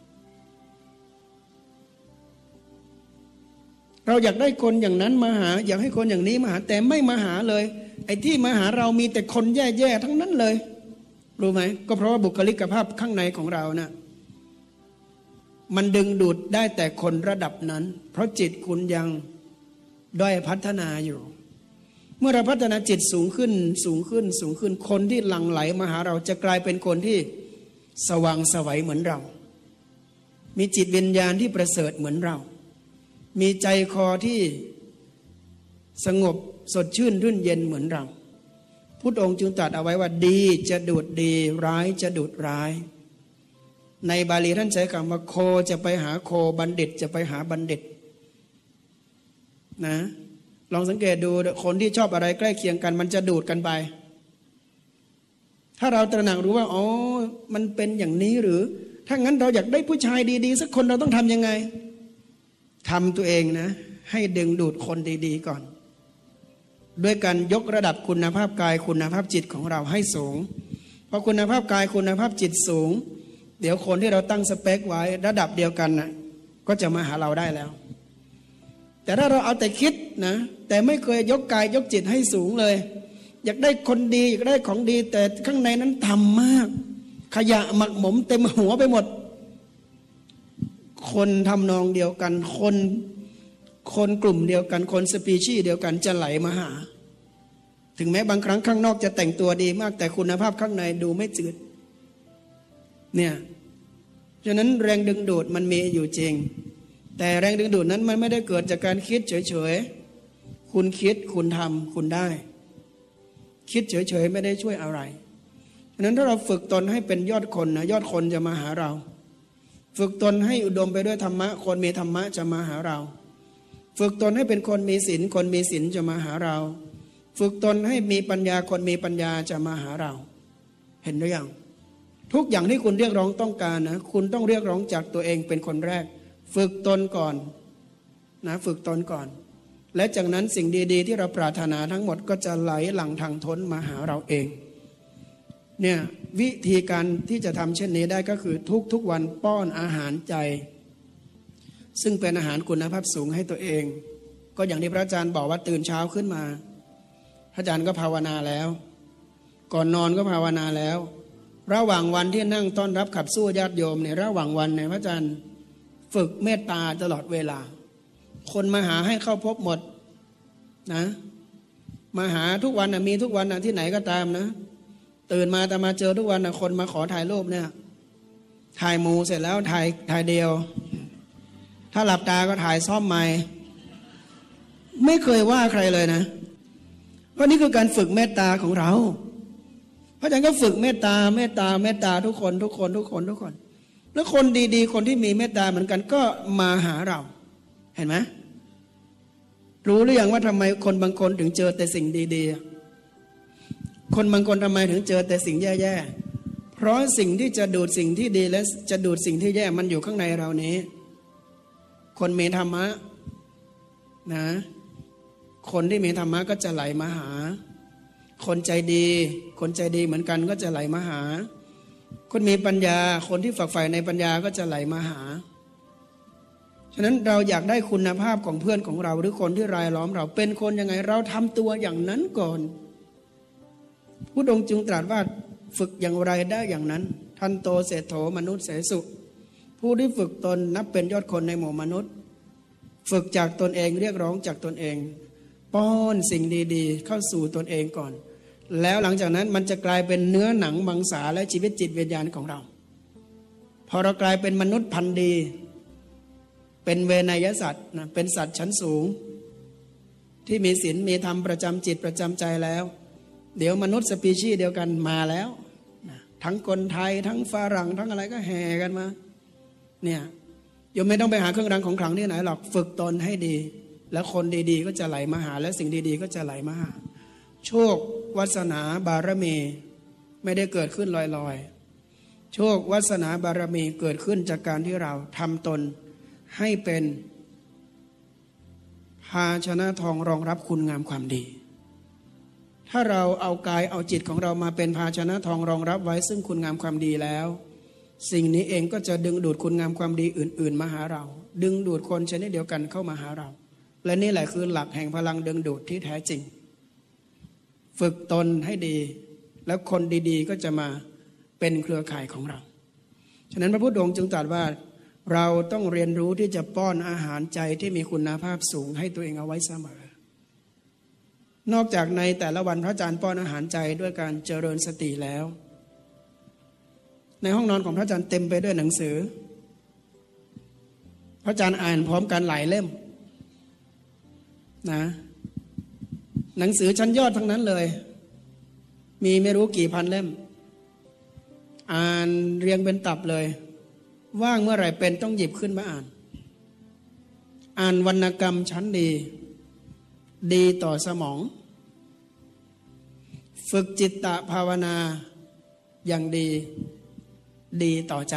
เราอยากได้คนอย่างนั้นมาหาอยากให้คนอย่างนี้มาหาแต่ไม่มาหาเลยไอ้ที่มาหาเรามีแต่คนแย่ๆทั้งนั้นเลยรู้ไหมก็เพราะว่าบุคลิกภาพข้างในของเรานะ่ะมันดึงดูดได้แต่คนระดับนั้นเพราะจิตคุณยังด้อยพัฒนาอยู่เมื่อเราพัฒนาจิตสูงขึ้นสูงขึ้นสูงขึ้นคนที่หลั่งไหลมาหาเราจะกลายเป็นคนที่สว่างไสวเหมือนเรามีจิตวิญญาณที่ประเสริฐเหมือนเรามีใจคอที่สงบสดชื่นรื่นเย็นเหมือนเราพุทธองค์จึงตรัสเอาไว้ว่าดีจะดูดดีร้ายจะดูดร้ายในบาลีท่านใช้คำว่าโคจะไปหาโคบัณฑิตจะไปหาบัณฑิตนะลองสังเกตดูคนที่ชอบอะไรใกล้เคียงกันมันจะดูดกันไปถ้าเราตระหนักรู้ว่าอ๋อมันเป็นอย่างนี้หรือถ้างั้นเราอยากได้ผู้ชายดีๆสักคนเราต้องทำยังไงทำตัวเองนะให้ดึงดูดคนดีๆก่อนด้วยการยกระดับคุณภาพกายคุณภาพจิตของเราให้สูงพอคุณภาพกายคุณภาพจิตสูงเดี๋ยวคนที่เราตั้งสเปคไว้ระดับเดียวกันนะก็จะมาหาเราได้แล้วแต่ถ้าเราเอาแต่คิดนะแต่ไม่เคยยกกายยกจิตให้สูงเลยอยากได้คนดีอยากได้ของดีแต่ข้างในนั้นต่ำมากขยะหมักหมมเต็มหัวไปหมดคนทำนองเดียวกันคนคนกลุ่มเดียวกันคนสปีชีส์เดียวกันจะไหลมาหาถึงแม้บางครั้งข้างนอกจะแต่งตัวดีมากแต่คุณภาพข้างในดูไม่จืดเนี่ยฉะนั้นแรงดึงดูดมันมีอยู่จริงแต่แรงดึงดูดนั้นมันไม่ได้เกิดจากการคิดเฉยๆคุณคิดคุณทำคุณได้คิดเฉยๆไม่ได้ช่วยอะไรฉะนั้นถ้าเราฝึกตนให้เป็นยอดคนนะยอดคนจะมาหาเราฝึกตนให้อุดมไปด้วยธรรมะคนมีธรรมะจะมาหาเราฝึกตนให้เป็นคนมีศีลคนมีศีลจะมาหาเราฝึกตนให้มีปัญญาคนมีปัญญาจะมาหาเราเห็นหรือยังทุกอย่างที่คุณเรียกร้องต้องการนะคุณต้องเรียกร้องจากตัวเองเป็นคนแรกฝึกตนก่อนนะฝึกตนก่อนและจากนั้นสิ่งดีๆที่เราปรารถนาทั้งหมดก็จะไหลหลั่งทางท้นมาหาเราเองเนี่ยวิธีการที่จะทำเช่นนี้ได้ก็คือทุกๆวันป้อนอาหารใจซึ่งเป็นอาหารคุณภาพสูงให้ตัวเองก็อย่างที่พระอาจารย์บอกว่าตื่นเช้าขึ้นมาพระอาจารย์ก็ภาวนาแล้วก่อนนอนก็ภาวนาแล้วระหว่างวันที่นั่งต้อนรับขับสู้ญาติโยมเนี่ยระหว่างวันเนี่ยพระอาจารย์ฝึกเมตตาตลอดเวลาคนมาหาให้เข้าพบหมดนะมาหาทุกวันนะมีทุกวันนะที่ไหนก็ตามนะตื่นมาแต่มาเจอทุกวันนะคนมาขอถ่ายรูปเนี่ยถ่ายหมูเสร็จแล้วถ่ายถ่ายเดียวถ้าหลับตาก็ถ่ายซ่อมใหม่ไม่เคยว่าใครเลยนะเพราะนี่คือการฝึกเมตตาของเราพระอาจารย์ก็ฝึกเมตตาเมตตาเมตตาทุกคนทุกคนทุกคนทุกคนแล้วคนดีๆคนที่มีเมตตาเหมือนกันก็มาหาเราเห็นไหมรู้หรือยังว่าทำไมคนบางคนถึงเจอแต่สิ่งดีๆคนบางคนทำไมถึงเจอแต่สิ่งแย่ๆเพราะสิ่งที่จะดูดสิ่งที่ดีและจะดูดสิ่งที่แย่มันอยู่ข้างในเรานี้คนมีธรรมะนะคนที่มีธรรมะก็จะไหลมาหาคนใจดีคนใจดีเหมือนกันก็จะไหลมาหาคนมีปัญญาคนที่ฝักใฝ่ในปัญญาก็จะไหลมาหาฉะนั้นเราอยากได้คุณภาพของเพื่อนของเราหรือคนที่รายล้อมเราเป็นคนยังไงเราทำตัวอย่างนั้นก่อนพุทธองค์จึงตรัสว่าฝึกอย่างไรได้อย่างนั้นทันโตเศรษโธมนุษย์เสสุผู้ที่ฝึกตนนับเป็นยอดคนในหมู่มนุษย์ฝึกจากตนเองเรียกร้องจากตนเองป้อนสิ่งดีๆเข้าสู่ตนเองก่อนแล้วหลังจากนั้นมันจะกลายเป็นเนื้อหนังมังสาและชีวิตจิตวิญญาณของเราพอเรากลายเป็นมนุษย์พันธุ์ดีเป็นเวนยสัตว์นะเป็นสัตว์ชั้นสูงที่มีศีลมีธรรมประจำจิตประจำใจแล้วเดี๋ยวมนุษย์สปีชีส์เดียวกันมาแล้วนะทั้งคนไทยทั้งฝรั่งทั้งอะไรก็แห่กันมาเนี่ยโยมไม่ต้องไปหาเครื่องรางของขลังที่ไหนหรอกฝึกตนให้ดีแล้วคนดีๆก็จะไหลมาหาและสิ่งดีๆก็จะไหลมาหาโชควาสนาบารมีไม่ได้เกิดขึ้นลอยๆโชควาสนาบารมีเกิดขึ้นจากการที่เราทำตนให้เป็นภาชนะทองรองรับคุณงามความดีถ้าเราเอากายเอาจิตของเรามาเป็นภาชนะทองรองรับไว้ซึ่งคุณงามความดีแล้วสิ่งนี้เองก็จะดึงดูดคุณงามความดีอื่นๆมาหาเราดึงดูดคนชนิดเดียวกันเข้ามาหาเราและนี่แหละคือหลักแห่งพลังดึงดูดที่แท้จริงฝึกตนให้ดีแล้วคนดีๆก็จะมาเป็นเครือข่ายของเราฉะนั้นพระพุทธองค์จึงตรัสว่าเราต้องเรียนรู้ที่จะป้อนอาหารใจที่มีคุณภาพสูงให้ตัวเองเอาไว้เสมอนอกจากในแต่ละวันพระอาจารย์ป้อนอาหารใจด้วยการเจริญสติแล้วในห้องนอนของพระอาจารย์เต็มไปด้วยหนังสือพระอาจารย์อ่านพร้อมกันหลายเล่มนะหนังสือชั้นยอดทั้งนั้นเลยมีไม่รู้กี่พันเล่มอ่านเรียงเป็นตับเลยว่างเมื่อไหร่เป็นต้องหยิบขึ้นมาอ่านอ่านวรรณกรรมชั้นดีดีต่อสมองฝึกจิตตภาวนาอย่างดีดีต่อใจ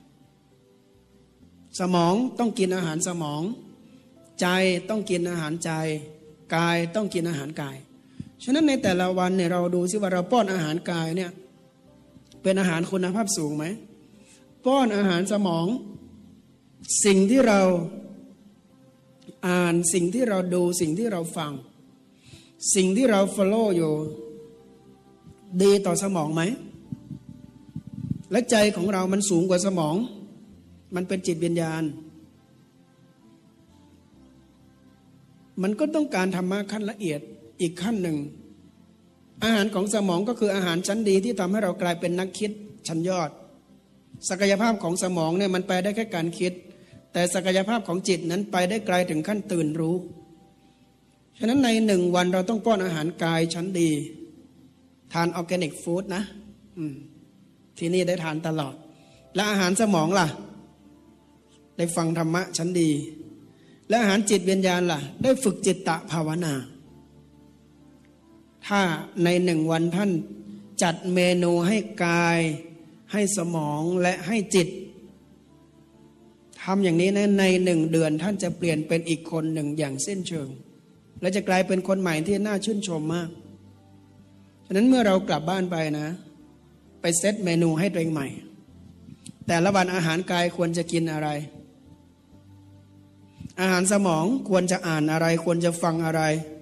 สมองต้องกินอาหารสมองใจต้องกินอาหารใจกายต้องกินอาหารกายฉะนั้นในแต่ละวันเนี่ยเราดูซิว่าเราป้อนอาหารกายเนี่ยเป็นอาหารคุณภาพสูงไหมป้อนอาหารสมองสิ่งที่เราอ่านสิ่งที่เราดูสิ่งที่เราฟังสิ่งที่เรา follow อยู่ดีต่อสมองไหมและใจของเรามันสูงกว่าสมองมันเป็นจิตวิญญาณมันก็ต้องการธรรมะขั้นละเอียดอีกขั้นหนึ่งอาหารของสมองก็คืออาหารชั้นดีที่ทำให้เรากลายเป็นนักคิดชั้นยอดศักยภาพของสมองเนี่ยมันไปได้แค่การคิดแต่ศักยภาพของจิตนั้นไปได้ไกลถึงขั้นตื่นรู้ฉะนั้นในหนึ่งวันเราต้องป้อนอาหารกายชั้นดีทานออร์แกนิกฟู้ดนะที่นี่ได้ทานตลอดและอาหารสมองล่ะได้ฟังธรรมะชั้นดีและอาหารจิตวิญญาณล่ะได้ฝึกจิตตภาวนาถ้าในหนึ่งวันท่านจัดเมนูให้กายให้สมองและให้จิตทำอย่างนี้นะในหนึ่งเดือนท่านจะเปลี่ยนเป็นอีกคนหนึ่งอย่างสิ้นเชิงและจะกลายเป็นคนใหม่ที่น่าชื่นชมมากฉะนั้นเมื่อเรากลับบ้านไปนะไปเซตเมนูให้ตัวเองใหม่แต่ละวันอาหารกายควรจะกินอะไรอาหารสมองควรจะอ่านอะไรควรจะฟังอะไร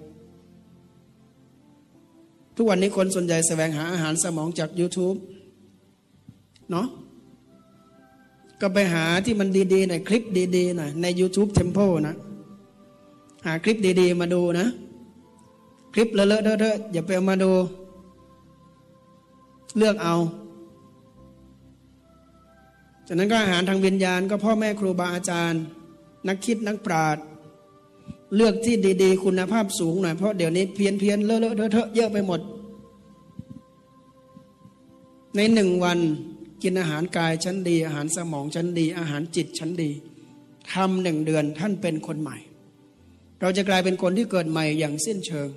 ทุกวันนี้คนส่วนใหญ่แสวงหาอาหารสมองจาก YouTube เนาะก็ไปหาที่มันดีๆหน่อยคลิปดีๆหน่อยใน YouTube Temple นะหาคลิปดีๆมาดูนะคลิปเลอะๆเทอะๆอย่าไปเอามาดูเลือกเอาจากนั้นก็อาหารทางวิญญาณก็พ่อแม่ครูบาอาจารย์นักคิดนักปราชญ์เลือกที่ดีๆคุณภาพสูงหน่อยเพราะเดี๋ยวนี้เพี้ยนเพี้ยนเลอะเลอะเทอะเยอะไปหมดในหนึ่งวันกินอาหารกายชั้นดีอาหารสมองชั้นดีอาหารจิตชั้นดีทำหนึ่งเดือนท่านเป็นคนใหม่เราจะกลายเป็นคนที่เกิดใหม่อย่างสิ้นเชิง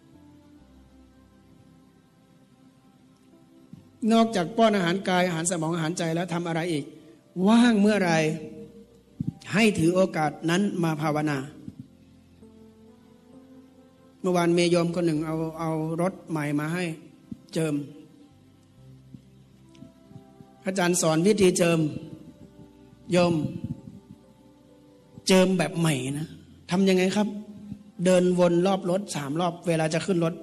นอกจากป้อนอาหารกายอาหารสมองอาหารใจแล้วทำอะไรอีกว่างเมื่อไรให้ถือโอกาสนั้นมาภาวนาเมื่อวานเมโยมคนหนึ่งเอาเอารถใหม่มาให้เจิมอาจารย์สอนวิธีเจิมโยมเจิมแบบใหม่นะทำยังไงครับเดินวนรอบรถสามรอบเวลาจะขึ้นรถ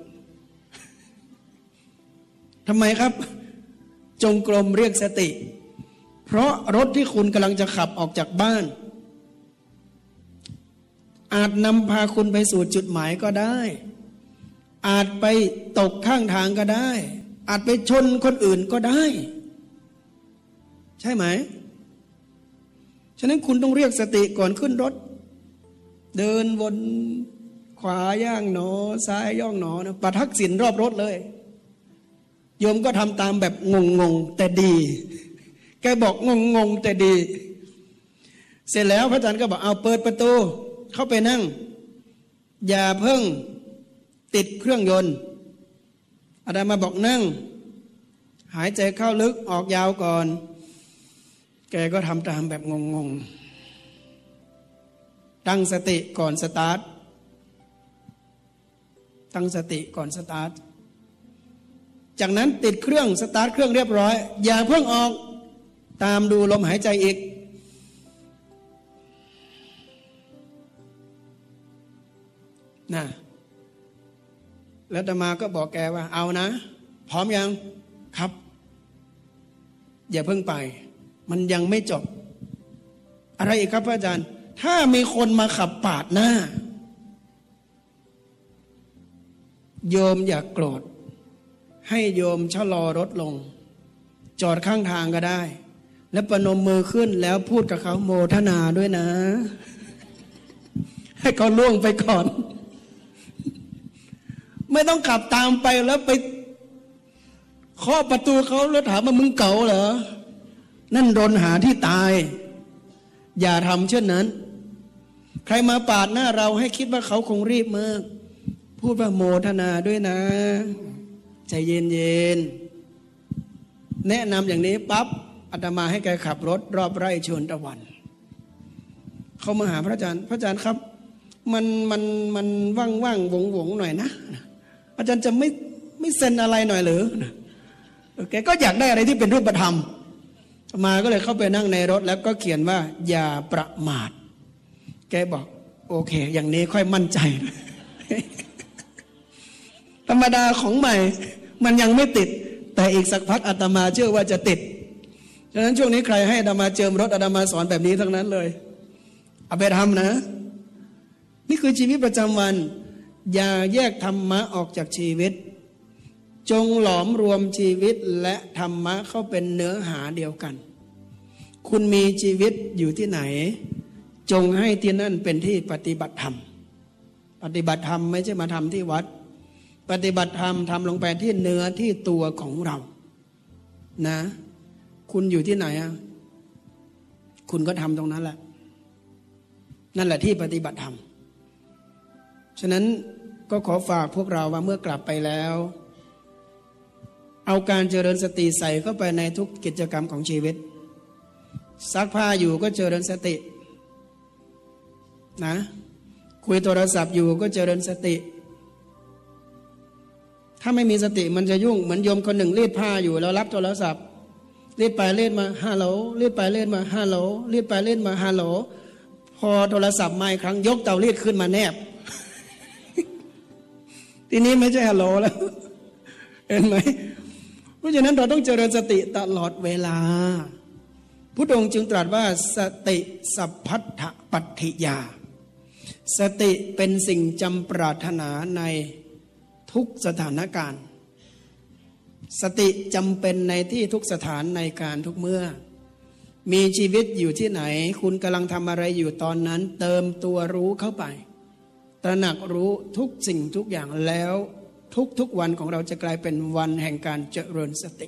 ทำไมครับจงกรมเรียกสติเพราะรถที่คุณกำลังจะขับออกจากบ้านอาจนำพาคุณไปสู่จุดหมายก็ได้อาจไปตกข้างทางก็ได้ อาจไปชนคนอื่นก็ได้ ใช่ไหมฉะนั้นคุณต้องเรียกสติก่อนขึ้นรถเดินวนขวาย่างหนอซ้ายย่องหนอนะประทักษิณรอบรถเลยโยมก็ทำตามแบบงงๆแต่ดีแกบอกงงๆแต่ดีเสร็จแล้วพระอาจารย์ก็บอกเอาเปิดประตูเข้าไปนั่งอย่าเพิ่งติดเครื่องยนต์อาตมาบอกนั่งหายใจเข้าลึกออกยาวก่อนแกก็ทำตามแบบงงๆตั้งสติก่อนสตาร์ทตั้งสติก่อนสตาร์ทจากนั้นติดเครื่องสตาร์ทเครื่องเรียบร้อยอย่าเพิ่งออกตามดูลมหายใจอีกนะแล้วอาตมาก็บอกแกว่าเอานะพร้อมยังครับอย่าเพิ่งไปมันยังไม่จบอะไรอีกครับพระอาจารย์ถ้ามีคนมาขับปาดหน้าโยมอย่ากโกรธให้โยมชะลอรถลงจอดข้างทางก็ได้แล้วประนมมือขึ้นแล้วพูดกับเขาโมทนาด้วยนะให้เขาล่วงไปก่อนไม่ต้องขับตามไปแล้วไปเคาะประตูเขาแล้วถามว่ามึงเก๋าเหรอนั่นรนหาที่ตายอย่าทำเช่นนั้นใครมาปาดหน้าเราให้คิดว่าเขาคงรีบมากพูดว่าโมทนาด้วยนะใจเย็นๆแนะนำอย่างนี้ปั๊บอาตมาให้แกขับรถรอบไร่ชวนตะวันเขามาหาพระอาจารย์พระอาจารย์ครับมันมันมันว่างว่างวงวงหน่อยนะอาจารย์จะไม่ไม่เซ็นอะไรหน่อยหรือแกก็อยากได้อะไรที่เป็นรูปธรรมมาก็เลยเข้าไปนั่งในรถแล้วก็เขียนว่าอย่าประมาทแกบอกโอเคอย่างนี้ค่อยมั่นใจธรรมดาของใหม่มันยังไม่ติดแต่อีกสักพักอาตมาเชื่อว่าจะติดฉะนั้นช่วงนี้ใครให้อาตมาเจิมรถอาตมาสอนแบบนี้ทั้งนั้นเลยเอาไปทำนะนี่คือชีวิตประจำวันอย่าแยกธรรมะออกจากชีวิตจงหลอมรวมชีวิตและธรรมะเข้าเป็นเนื้อหาเดียวกันคุณมีชีวิตอยู่ที่ไหนจงให้ที่นั่นเป็นที่ปฏิบัติธรรมปฏิบัติธรรมไม่ใช่มาทำที่วัดปฏิบัติธรรมทำลงไปที่เนื้อที่ตัวของเรานะคุณอยู่ที่ไหนอ่ะคุณก็ทำตรงนั้นแหละนั่นแหละที่ปฏิบัติธรรมฉะนั้นก็ขอฝากพวกเราว่าเมื่อกลับไปแล้วเอาการเจริญสติใส่เข้าไปในทุกกิจกรรมของชีวิตซักผ้าอยู่ก็เจริญสตินะคุยโทรศัพท์อยู่ก็เจริญสติถ้าไม่มีสติมันจะยุ่งเหมือนโยมคนหนึ่งรีดผ้าอยู่แล้วรับโทรศัพท์รีดไปรีดมาฮัลโหลรีดไปรีดมาฮัลโหลรีดไปรีดมาฮัลโหลพอโทรศัพท์มาอีกครั้งยกเตารีดขึ้นมาแนบทีนี้ไม่ใช่ฮัลโหลแล้วเห็นไหมเพราะฉะนั้นเราต้องเจริญสติตลอดเวลาพุทธองค์จึงตรัสว่าสติสัพพัทธปัฏฐิยาสติเป็นสิ่งจำปรารถนาในทุกสถานการณ์สติจำเป็นในที่ทุกสถานในการทุกเมื่อมีชีวิตอยู่ที่ไหนคุณกำลังทำอะไรอยู่ตอนนั้นเติมตัวรู้เข้าไปตระหนักรู้ทุกสิ่งทุกอย่างแล้วทุกๆวันของเราจะกลายเป็นวันแห่งการเจริญสติ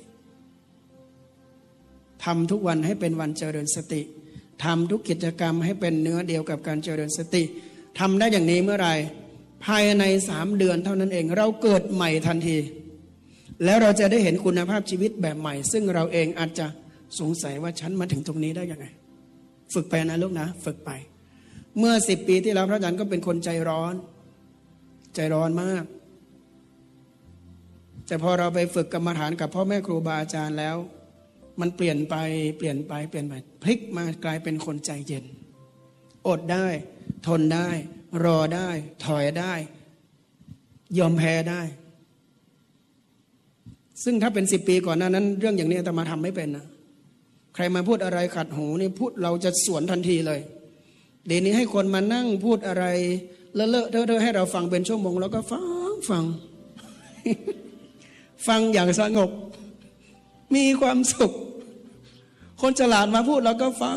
ทำทุกวันให้เป็นวันเจริญสติทำทุกกิจกรรมให้เป็นเนื้อเดียวกับการเจริญสติทำได้อย่างนี้เมื่อไหร่ภายในสามเดือนเท่านั้นเองเราเกิดใหม่ทันทีแล้วเราจะได้เห็นคุณภาพชีวิตแบบใหม่ซึ่งเราเองอาจจะสงสัยว่าฉันมาถึงตรงนี้ได้ยังไงฝึกไปนะลูกนะฝึกไปเมื่อสิบปีที่แล้วพระอาจารย์ก็เป็นคนใจร้อนใจร้อนมากแต่พอเราไปฝึกกรรมฐานกับพ่อแม่ครูบาอาจารย์แล้วมันเปลี่ยนไปเปลี่ยนไปเปลี่ยนไปพลิกมากลายเป็นคนใจเย็นอดได้ทนได้รอได้ถอยได้ยอมแพ้ได้ซึ่งถ้าเป็นสิบปีก่อนหน้านั้นเรื่องอย่างนี้อาตมาทำไม่เป็นนะใครมาพูดอะไรขัดหูนี่พูดเราจะสวนทันทีเลยเดี๋ยวนี้ให้คนมานั่งพูดอะไรเลอะเลอะเทอะๆให้เราฟังเป็นชั่วโมงแล้วก็ฟังฟังฟังอย่างสงบมีความสุขคนฉลาดมาพูดเราก็ฟัง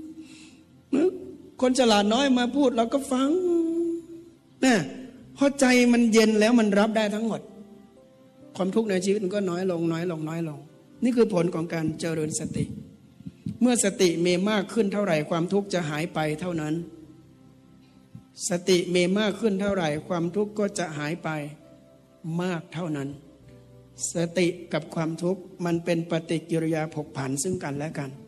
คนฉลาดน้อยมาพูดเราก็ฟังนะพอใจมันเย็นแล้วมันรับได้ทั้งหมดความทุกข์ในชีวิตมันก็น้อยลงน้อยลงน้อยลงนี่คือผลของการเจริญสติเมื่อสติมีมากขึ้นเท่าไหร่ความทุกข์จะหายไปเท่านั้นสติมีมากขึ้นเท่าไหร่ความทุกข์ก็จะหายไปมากเท่านั้นสติกับความทุกข์มันเป็นปฏิกิริยาผกผันซึ่งกันและกัน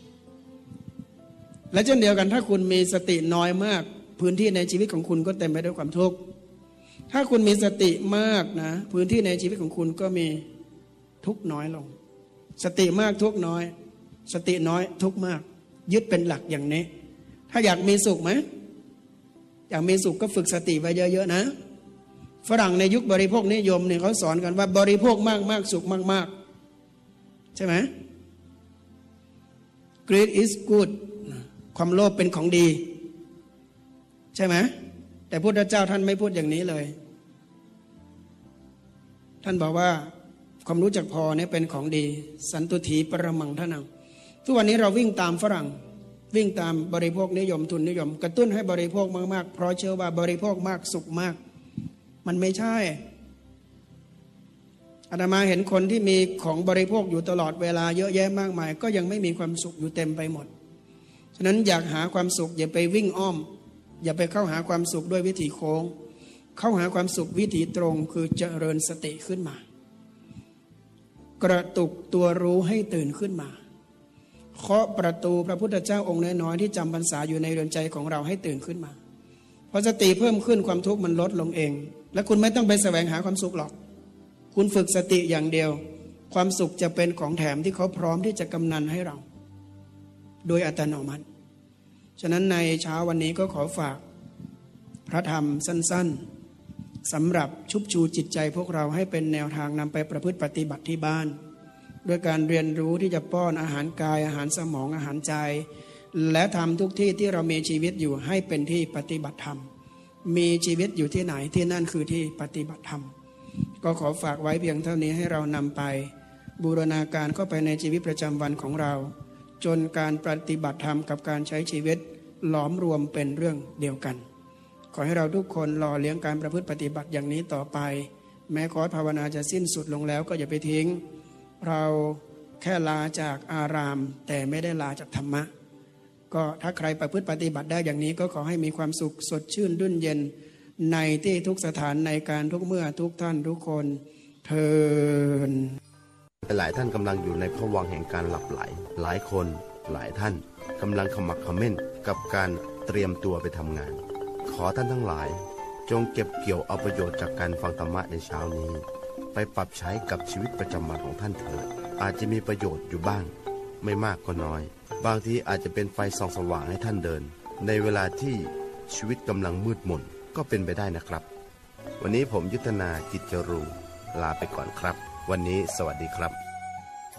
และเช่นเดียวกันถ้าคุณมีสติน้อยมากพื้นที่ในชีวิตของคุณก็เต็มไปด้วยความทุกข์ถ้าคุณมีสติมากนะพื้นที่ในชีวิตของคุณก็มีทุกข์น้อยลงสติมากทุกข์น้อยสติน้อยทุกข์มากยึดเป็นหลักอย่างนี้ถ้าอยากมีสุขไหมอยากมีสุขก็ฝึกสติไว้เยอะๆนะฝรั่งในยุคบริโภคนิยมเนี่ยเขาสอนกันว่าบริโภคมากมากสุขมากมากใช่ไหม Greed is good ความโลภเป็นของดีใช่ไหมแต่พุทธเจ้าท่านไม่พูดอย่างนี้เลยท่านบอกว่าความรู้จักพอเนี่ยเป็นของดีสันตุถีปรมังทนังทุกวันนี้เราวิ่งตามฝรั่งวิ่งตามบริโภคนิยมทุนนิยมกระตุ้นให้บริโภคมากๆเพราะเชื่อว่าบริโภคมากสุขมากมันไม่ใช่อาตมาเห็นคนที่มีของบริโภคอยู่ตลอดเวลาเยอะแยะมากมายก็ยังไม่มีความสุขอยู่เต็มไปหมดฉะนั้นอยากหาความสุขอย่าไปวิ่งอ้อมอย่าไปเข้าหาความสุขด้วยวิถีโค้งเข้าหาความสุขวิถีตรงคือเจริญสติขึ้นมากระตุกตัวรู้ให้ตื่นขึ้นมาเคาะประตูพระพุทธเจ้าองค์น้อยๆที่จำพรรษาอยู่ในเรือนใจของเราให้ตื่นขึ้นมาพอสติเพิ่มขึ้นความทุกข์มันลดลงเองและคุณไม่ต้องไปแสวงหาความสุขหรอกคุณฝึกสติอย่างเดียวความสุขจะเป็นของแถมที่เขาพร้อมที่จะกำนันให้เราโดยอัตโนมัติฉะนั้นในเช้าวันนี้ก็ขอฝากพระธรรมสั้นๆสำหรับชุบชูจิตใจพวกเราให้เป็นแนวทางนำไปประพฤติปฏิบัติที่บ้านด้วยการเรียนรู้ที่จะป้อนอาหารกายอาหารสมองอาหารใจและทำทุกที่ที่เรามีชีวิตอยู่ให้เป็นที่ปฏิบัติธรรมมีชีวิตอยู่ที่ไหนที่นั่นคือที่ปฏิบัติธรรมก็ขอฝากไว้เพียงเท่านี้ให้เรานำไปบูรณาการเข้าไปในชีวิตประจำวันของเราจนการปฏิบัติธรรมกับการใช้ชีวิตหลอมรวมเป็นเรื่องเดียวกันขอให้เราทุกคนหล่อเลี้ยงการประพฤติปฏิบัติอย่างนี้ต่อไปแม้คอร์สภาวนาจะสิ้นสุดลงแล้วก็อย่าไปทิ้งเราแค่ลาจากอารามแต่ไม่ได้ลาจากธรรมะก็ถ้าใครประพฤติปฏิบัติได้อย่างนี้ก็ขอให้มีความสุขสดชื่นรื่นเย็นในที่ทุกสถานในการทุกเมื่อทุกท่านทุกคนเทินหลายท่านกำลังอยู่ในภวังค์แห่งการหลับไหลหลายคนหลายท่านกำลังขมักเขม้นกับการเตรียมตัวไปทำงานขอท่านทั้งหลายจงเก็บเกี่ยวเอาประโยชน์จากการฟังธรรมะในเช้านี้ไปปรับใช้กับชีวิตประจำวันของท่านเถิดอาจจะมีประโยชน์อยู่บ้างไม่มากก็น้อยบางทีอาจจะเป็นไฟส่องสว่างให้ท่านเดินในเวลาที่ชีวิตกำลังมืดมนก็เป็นไปได้นะครับวันนี้ผมยุทธนาจิตจรูลาไปก่อนครับวันนี้สวัสดีครับ